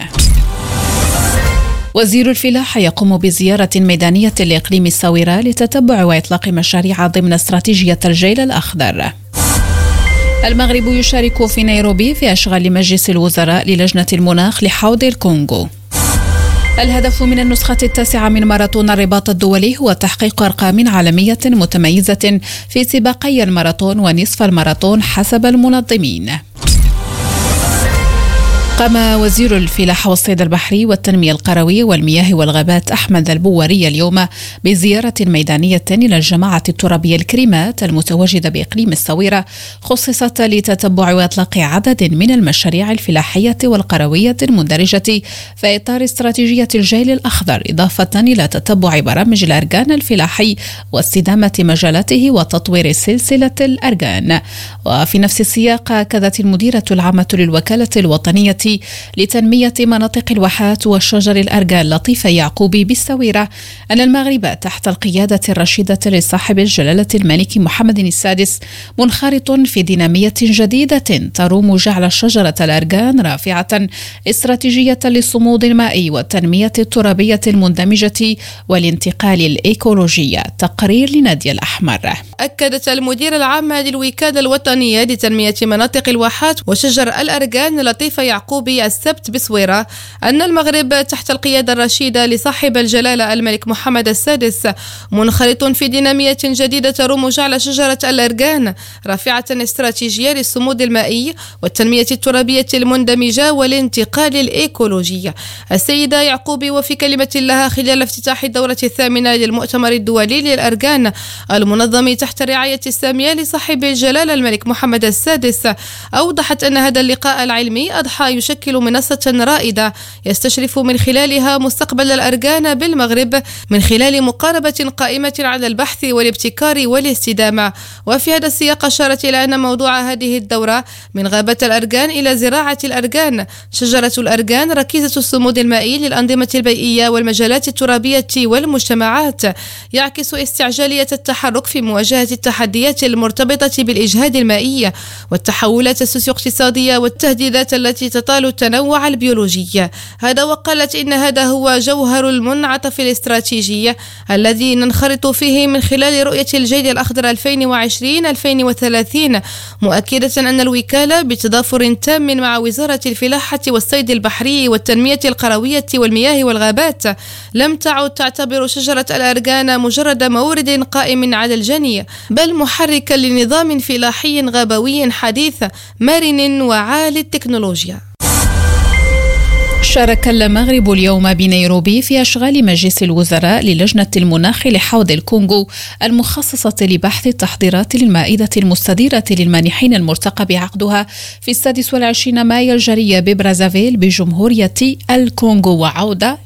وزير الفلاحة يقوم بزيارة ميدانية لإقليم الساورة لتتبع وإطلاق مشاريع ضمن استراتيجية الجيل الأخضر. المغرب يشارك في نيروبي في أشغال مجلس الوزراء للجنة المناخ لحوض الكونغو. الهدف من النسخة التاسعة من ماراثون الرباط الدولي هو تحقيق أرقام عالمية متميزة في سباقي الماراثون ونصف الماراثون حسب المنظمين. قام وزير الفلاحة والصيد البحري والتنمية القروية والمياه والغابات أحمد البواري اليوم بزيارة ميدانية إلى الجماعة الترابية الكريمات المتواجدة بإقليم السويرة، خصصت لتتبع وإطلاق عدد من المشاريع الفلاحية والقروية المندرجة في إطار استراتيجية الجيل الأخضر، إضافة إلى تتبع برامج الأرجان الفلاحي واستدامة مجالاته وتطوير سلسلة الأرجان. وفي نفس السياق أكدت المديرة العامة للوكالة الوطنية لتنمية مناطق الواحات والشجر الأرجان لطيفة يعقوبي بالسويرة أن المغرب تحت القيادة الرشيدة لصاحب الجلالة الملك محمد السادس منخرط في دينامية جديدة تروم جعل شجرة الأرجان رافعة استراتيجية للصمود المائي والتنمية الترابية المندمجة والانتقال الإيكولوجي. تقرير لنادية الأحمر. أكدت المديرة العامة للوكالة الوطنية لتنمية مناطق الواحات وشجر الأرجان لطيفة يعقوبي السبت بصويرة أن المغرب تحت القيادة الرشيدة لصاحب الجلالة الملك محمد السادس منخرط في دينامية جديدة تروم جعل شجرة الأرجان رافعة استراتيجية للصمود المائي والتنمية الترابية المندمجة والانتقال الإيكولوجي. السيدة يعقوبي وفي كلمة لها خلال افتتاح الدورة الثامنة للمؤتمر الدولي للأرجان المنظم تحت رعاية السامية لصاحب الجلالة الملك محمد السادس، أوضحت أن هذا اللقاء العلمي أضحى يشكل منصة رائدة يستشرف من خلالها مستقبل الأرجان بالمغرب من خلال مقاربة قائمة على البحث والابتكار والاستدامة. وفي هذا السياق أشارت إلى أن موضوع هذه الدورة من غابة الأرجان إلى زراعة الأرجان، شجرة الأرجان ركيزة الصمود المائي للأنظمة البيئية والمجالات الترابية والمجتمعات، يعكس استعجالية التحرك في مواجهة التحديات المرتبطة بالإجهاد المائي والتحولات السوسيو-اقتصادية والتهديدات التي تطال التنوع البيولوجي. هذا وقالت إن هذا هو جوهر المنعطف الاستراتيجي الذي ننخرط فيه من خلال رؤية الجيل الأخضر ألفين وعشرين ألفين وثلاثين، مؤكدة أن الوكالة بتضافر تام مع وزارة الفلاحة والصيد البحري والتنمية القروية والمياه والغابات لم تعد تعتبر شجرة الأرجان مجرد مورد قائم على الجني، بل محركا لنظام فلاحي غابوي حديث مرن وعالي التكنولوجيا. شارك المغرب اليوم بنيروبي في أشغال مجلس الوزراء للجنة المناخ لحوض الكونغو المخصصة لبحث التحضيرات للمائدة المستديرة للمانحين المرتقب عقدها في السادس والعشرين مايو الجارية ببرازافيل بجمهورية الكونغو وعودة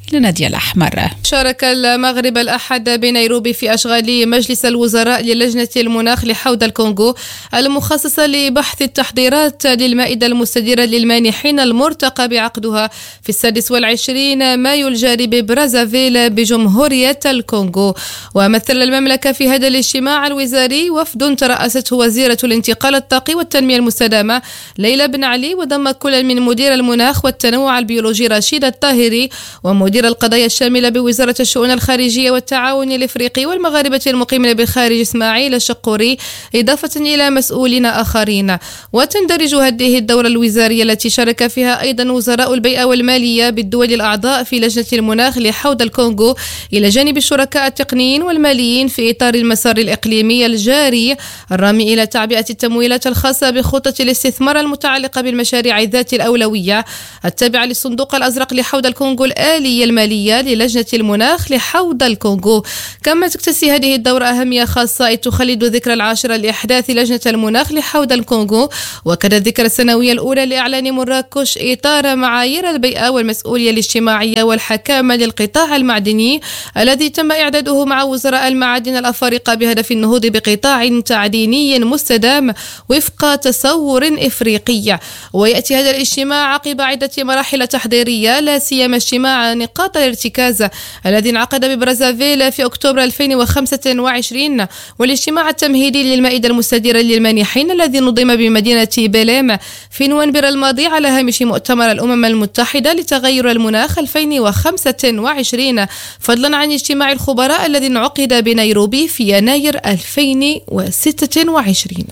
إلى نادية الأحمر. شارك المغرب الأحد بنيروبي في أشغال مجلس الوزراء للجنة المناخ لحوض الكونغو المخصصة لبحث التحضيرات للمائدة المستديرة للمانحين المرتقى بعقدها في السادس والعشرين مايو الجاري ببرازافيل بجمهورية الكونغو. ومثل المملكة في هذا الاجتماع الوزاري وفد ترأسته وزيرة الانتقال الطاقي والتنمية المستدامة ليلى بن علي، وضم كل من مدير المناخ والتنوع البيولوجي رشيد الطاهري ومدير القضايا الشاملة بوزارة الشؤون الخارجية والتعاون الإفريقي والمغاربة المقيمين بالخارج إسماعيل الشقوري، إضافة إلى مسؤولين آخرين. وتندرج هذه الدورة الوزارية التي شارك فيها أيضا وزراء البيئة والمالية بالدول الأعضاء في لجنة المناخ لحوض الكونغو إلى جانب الشركاء التقنيين والماليين في إطار المسار الإقليمي الجاري الرامي إلى تعبئة التمويلات الخاصة بخطة الاستثمار المتعلقة بالمشاريع ذات الأولوية التابعة للصندوق الأزرق لحوض الكونغو الآلية المالية للجنة المناخ لحوض الكونغو. كما تكتسي هذه الدورة أهمية خاصة إذ تخلد ذكرى العاشرة لإحداث لجنة المناخ لحوض الكونغو، وكذا الذكرى السنوية الأولى لإعلان مراكش إطار معايير البيئة والمسؤولية الاجتماعية والحكامة للقطاع المعدني الذي تم إعداده مع وزراء المعادن الأفارقة بهدف النهوض بقطاع تعديني مستدام وفق تصور إفريقي. ويأتي هذا الاجتماع عقب عدة مراحل تحضيرية لا سيما اجتماع نقاط الارتكاز الذي انعقد ببرازافيل في أكتوبر ألفين وخمسة وعشرين، والاجتماع التمهيدي للمائدة المستديرة للمانحين الذي نظم بمدينة بليم في نوفمبر الماضي على هامش مؤتمر الأمم المتحدة لتغير المناخ ألفين وخمسة وعشرين، فضلا عن اجتماع الخبراء الذي انعقد بنيروبي في يناير ألفين وستة وعشرين.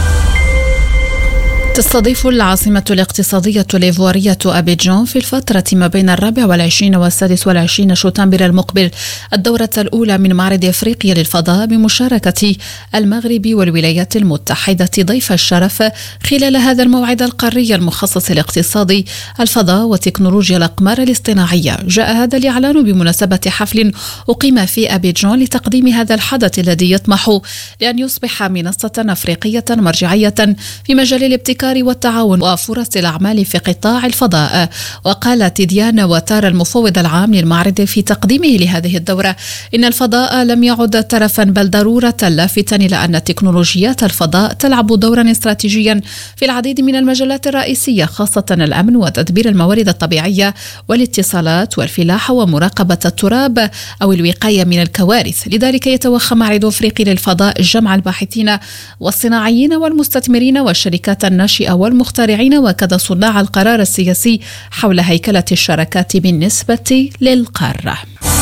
تستضيف العاصمة الاقتصادية الإيفوارية أبيجان في الفترة ما بين الرابع والعشرين والسادس والعشرين شتنبر المقبل الدورة الأولى من معرض أفريقيا للفضاء بمشاركة المغرب والولايات المتحدة ضيف الشرف خلال هذا الموعد القاري المخصص لاقتصاد الفضاء وتكنولوجيا الأقمار الاصطناعية. جاء هذا الإعلان بمناسبة حفل أقيم في أبيجان لتقديم هذا الحدث الذي يطمح لأن يصبح منصة أفريقية مرجعية في مجال الابتكار والتعاون وفرص الأعمال في قطاع الفضاء. وقالت ديانا وتار المفوض العام للمعرض في تقديمه لهذه الدورة إن الفضاء لم يعد ترفا بل ضرورة، لافتا إلى أن تكنولوجيات الفضاء تلعب دورا استراتيجيا في العديد من المجالات الرئيسية، خاصة الأمن وتدبير الموارد الطبيعية والاتصالات والفلاحة ومراقبة التراب أو الوقاية من الكوارث. لذلك يتوخى معرض أفريقي للفضاء جمع الباحثين والصناعيين والمستثمرين والشركات الناشئة والمخترعين وكذا صناع القرار السياسي حول هيكلة الشراكات بالنسبة للقارة.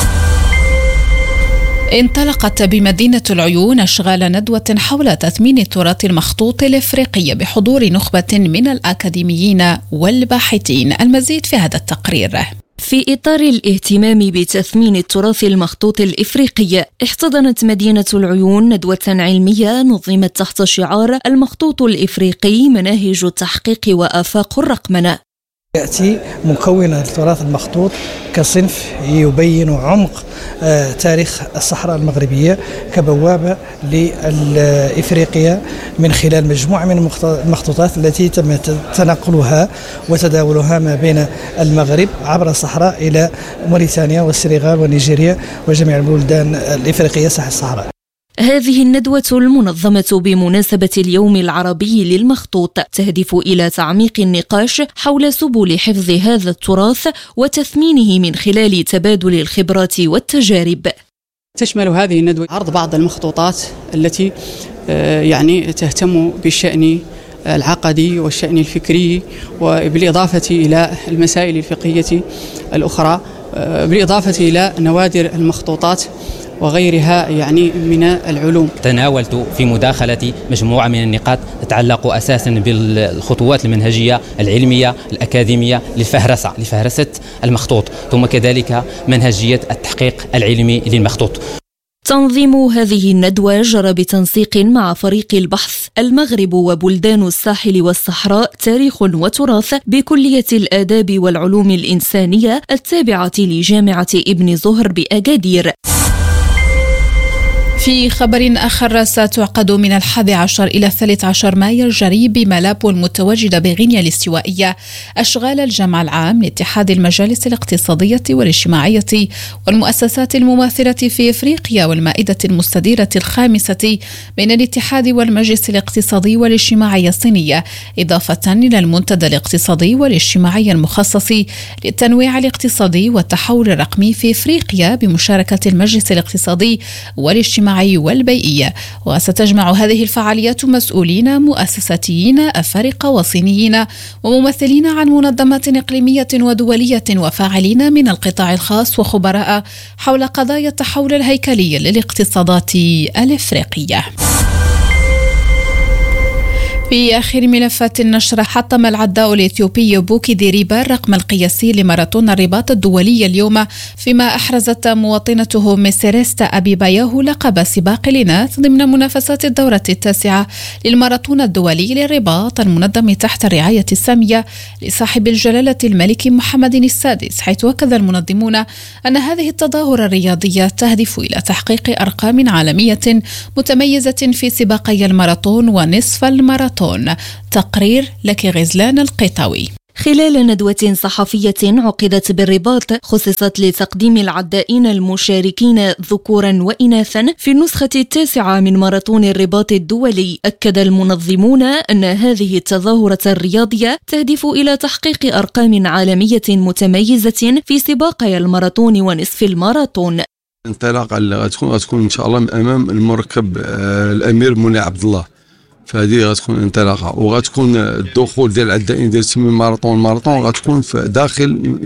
انطلقت بمدينة العيون أشغال ندوة حول تثمين التراث المخطوط الإفريقي بحضور نخبة من الأكاديميين والباحثين. المزيد في هذا التقرير. في إطار الاهتمام بتثمين التراث المخطوط الإفريقي، احتضنت مدينة العيون ندوة علمية نظمت تحت شعار المخطوط الإفريقي مناهج التحقيق وآفاق الرقمنة. يأتي مكون التراث المخطوط كصنف يبين عمق تاريخ الصحراء المغربية كبوابة لإفريقيا من خلال مجموعة من المخطوطات التي تم تنقلها وتداولها ما بين المغرب عبر الصحراء إلى موريتانيا والسنغال ونيجيريا وجميع البلدان الإفريقية ساحل الصحراء. هذه الندوة المنظمة بمناسبة اليوم العربي للمخطوط تهدف إلى تعميق النقاش حول سبل حفظ هذا التراث وتثمينه من خلال تبادل الخبرات والتجارب. تشمل هذه الندوة عرض بعض المخطوطات التي يعني تهتم بالشأن العقدي والشأن الفكري وبالإضافة إلى المسائل الفقهية الأخرى، بالإضافة إلى نوادر المخطوطات وغيرها يعني من العلوم. تناولت في مداخلتي مجموعة من النقاط تتعلق أساسا بالخطوات المنهجية العلمية الأكاديمية للفهرسة لفهرسة المخطوط، ثم كذلك منهجية التحقيق العلمي للمخطوط. تنظيم هذه الندوة جرى بتنسيق مع فريق البحث المغرب وبلدان الساحل والصحراء تاريخ وتراث بكلية الآداب والعلوم الإنسانية التابعة لجامعة ابن زهر بأكادير. في خبر آخر، ستعقد من الحادي عشر إلى الثالث عشر مايو الجري بملابو المتواجدة بغينيا الاستوائية أشغال الجمع العام لاتحاد المجالس الاقتصادية والاجتماعية والمؤسسات المماثلة في إفريقيا والمائدة المستديرة الخامسة بين الاتحاد والمجلس الاقتصادي والاجتماعي الصينية، إضافة إلى المنتدى الاقتصادي والاجتماعي المخصص للتنويع الاقتصادي والتحول الرقمي في إفريقيا بمشاركة المجلس الاقتصادي والاجتماعي والبيئية. وستجمع هذه الفعاليات مسؤولين مؤسساتيين أفارقة وصينيين وممثلين عن منظمات إقليمية ودولية وفاعلين من القطاع الخاص وخبراء حول قضايا التحول الهيكلي للاقتصادات الإفريقية. في آخر ملفات النشر، حطم العداء الإثيوبي بوكي ديريبا الرقم القياسي لماراثون الرباط الدولي اليوم، فيما أحرزت مواطنته ميسيريستا أبيباياه لقب سباق الإناث ضمن منافسات الدورة التاسعة للماراثون الدولي للرباط المنظم تحت الرعاية السامية لصاحب الجلالة الملك محمد السادس، حيث أكد المنظمون أن هذه التظاهرة الرياضية تهدف إلى تحقيق أرقام عالمية متميزة في سباقي الماراثون ونصف الماراثون. تقرير لك غزلان القطاوي. خلال ندوة صحفية عقدت بالرباط خصصت لتقديم العدائين المشاركين ذكورا وإناثا في النسخة التاسعة من ماراثون الرباط الدولي، أكد المنظمون أن هذه التظاهرة الرياضية تهدف إلى تحقيق أرقام عالمية متميزة في سباقي الماراثون ونصف الماراثون. الانطلاقة اللي غتكون غتكون إن شاء الله من أمام المركب الأمير منى عبد الله، فهذه غتكون انطلاقه، وغتكون الدخول ديال العدائين ديال سيمي ماراثون ماراثون غتكون في داخل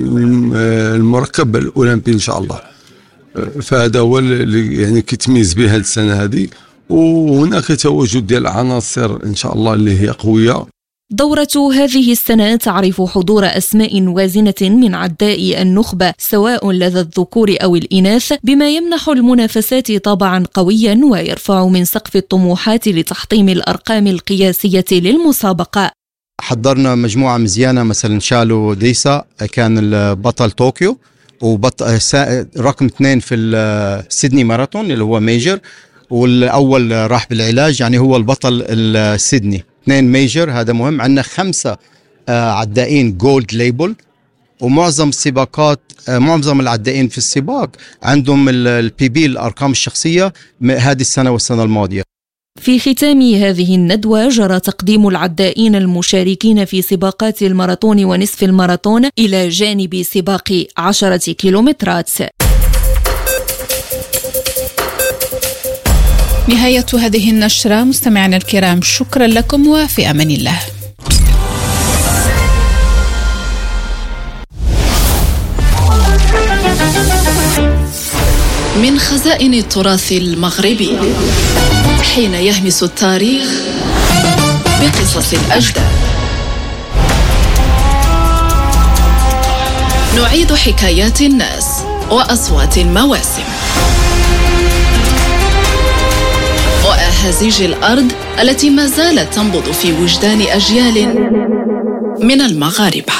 المركب الاولمبي ان شاء الله. فهذا هو اللي يعني كيتميز به هذه السنه هذه، وهناك تواجد ديال العناصر ان شاء الله اللي هي قويه. دورة هذه السنة تعرف حضور أسماء وازنة من عداء النخبة سواء لدى الذكور أو الإناث، بما يمنح المنافسات طابعا قويا ويرفع من سقف الطموحات لتحطيم الأرقام القياسية للمسابقة. حضرنا مجموعة مزيانة، مثلا شالو ديسا كان البطل طوكيو وبطل رقم اثنين في السيدني ماراثون اللي هو ميجر، والأول راح بالعلاج يعني هو البطل السيدني. اثنين ميجر، هذا مهم. عندنا خمسة آه عدائين جولد ليبل، ومعظم السباقات آه معظم العدائين في السباق عندهم البي بي الأرقام الشخصية هذه السنة والسنة الماضية. في ختام هذه الندوة جرى تقديم العدائين المشاركين في سباقات الماراثون ونصف الماراثون إلى جانب سباق عشرة كيلومترات. نهاية هذه النشرة مستمعينا الكرام، شكرا لكم وفي أمان الله. من خزائن التراث المغربي، حين يهمس التاريخ بقصص الأجداد، نعيد حكايات الناس وأصوات المواسم وأهازيج الأرض التي ما زالت تنبض في وجدان أجيال من المغاربة.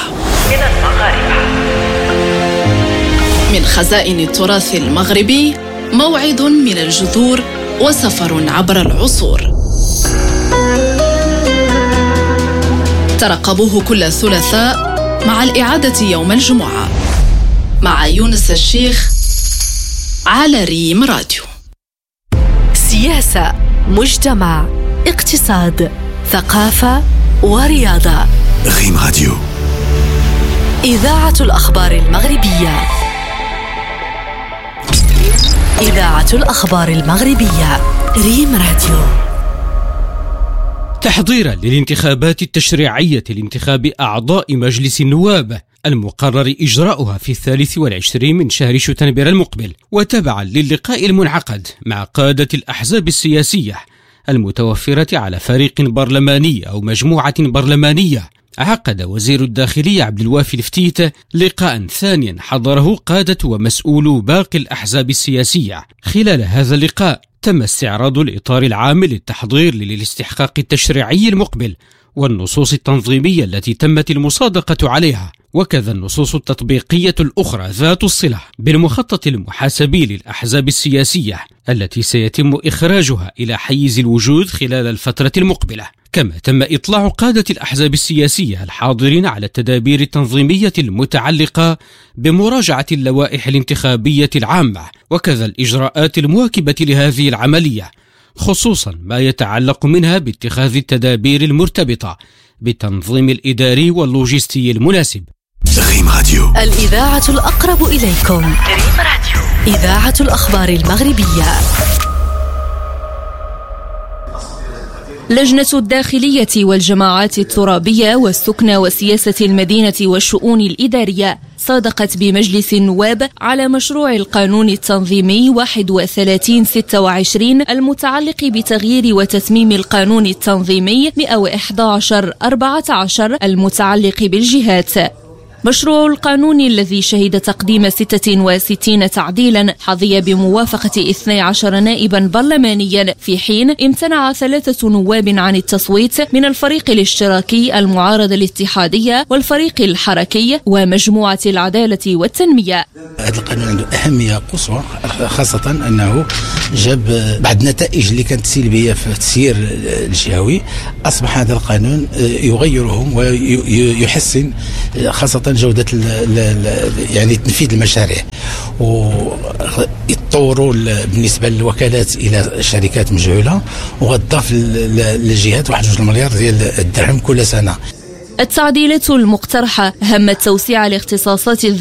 من خزائن التراث المغربي، موعد من الجذور وسفر عبر العصور. ترقبوه كل ثلاثاء مع الإعادة يوم الجمعة مع يونس الشيخ على ريم راديو. سياسة، مجتمع، اقتصاد، ثقافة ورياضة. ريم راديو، إذاعة الأخبار المغربية. إذاعة الأخبار المغربية، ريم راديو. تحضيرا للانتخابات التشريعية لانتخاب أعضاء مجلس النواب المقرر إجراؤها في الثالث والعشرين من شهر شتنبر المقبل، وتبعا للقاء المنعقد مع قادة الأحزاب السياسية المتوفرة على فريق برلماني أو مجموعة برلمانية، عقد وزير الداخلية عبد الوافي الفتيت لقاء ثانيا حضره قادة ومسؤولو باقي الأحزاب السياسية. خلال هذا اللقاء تم استعراض الإطار العام للتحضير للاستحقاق التشريعي المقبل والنصوص التنظيمية التي تمت المصادقة عليها، وكذا النصوص التطبيقية الأخرى ذات الصلة بالمخطط المحاسبي للأحزاب السياسية التي سيتم إخراجها إلى حيز الوجود خلال الفترة المقبلة. كما تم إطلاع قادة الأحزاب السياسية الحاضرين على التدابير التنظيمية المتعلقة بمراجعة اللوائح الانتخابية العامة، وكذا الإجراءات المواكبة لهذه العملية، خصوصا ما يتعلق منها باتخاذ التدابير المرتبطة بالتنظيم الإداري واللوجستي المناسب. ريم راديو، الإذاعة الأقرب إليكم. ريم راديو، إذاعة الأخبار المغربية. لجنة الداخلية والجماعات الترابية والسكنى وسياسة المدينة والشؤون الإدارية صادقت بمجلس النواب على مشروع القانون التنظيمي واحد وثلاثين ستة وعشرين المتعلق بتغيير وتتميم القانون التنظيمي مئة وإحدى عشر أربعة عشر المتعلق بالجهات. مشروع القانون الذي شهد تقديم ستة وستين تعديلا حظي بموافقة اثني عشر نائبا برلمانيا، في حين امتنع ثلاثة نواب عن التصويت من الفريق الاشتراكي، المعارضة الاتحادية، والفريق الحركي، ومجموعة العدالة والتنمية. هذا القانون عنده أهمية قصوى، خاصة أنه جاب بعض النتائج اللي كانت سلبية في التسيير الجهوي. أصبح هذا القانون يغيرهم ويحسن خاصة جودة يعني تنفيذ المشاريع، ويتطوروا بالنسبة للوكالات إلى شركات مجهولة، وغضاف للجهات واحد جوج مليار ديال الدرهم كل سنة. التعديلات المقترحة همت توسيع الاختصاصات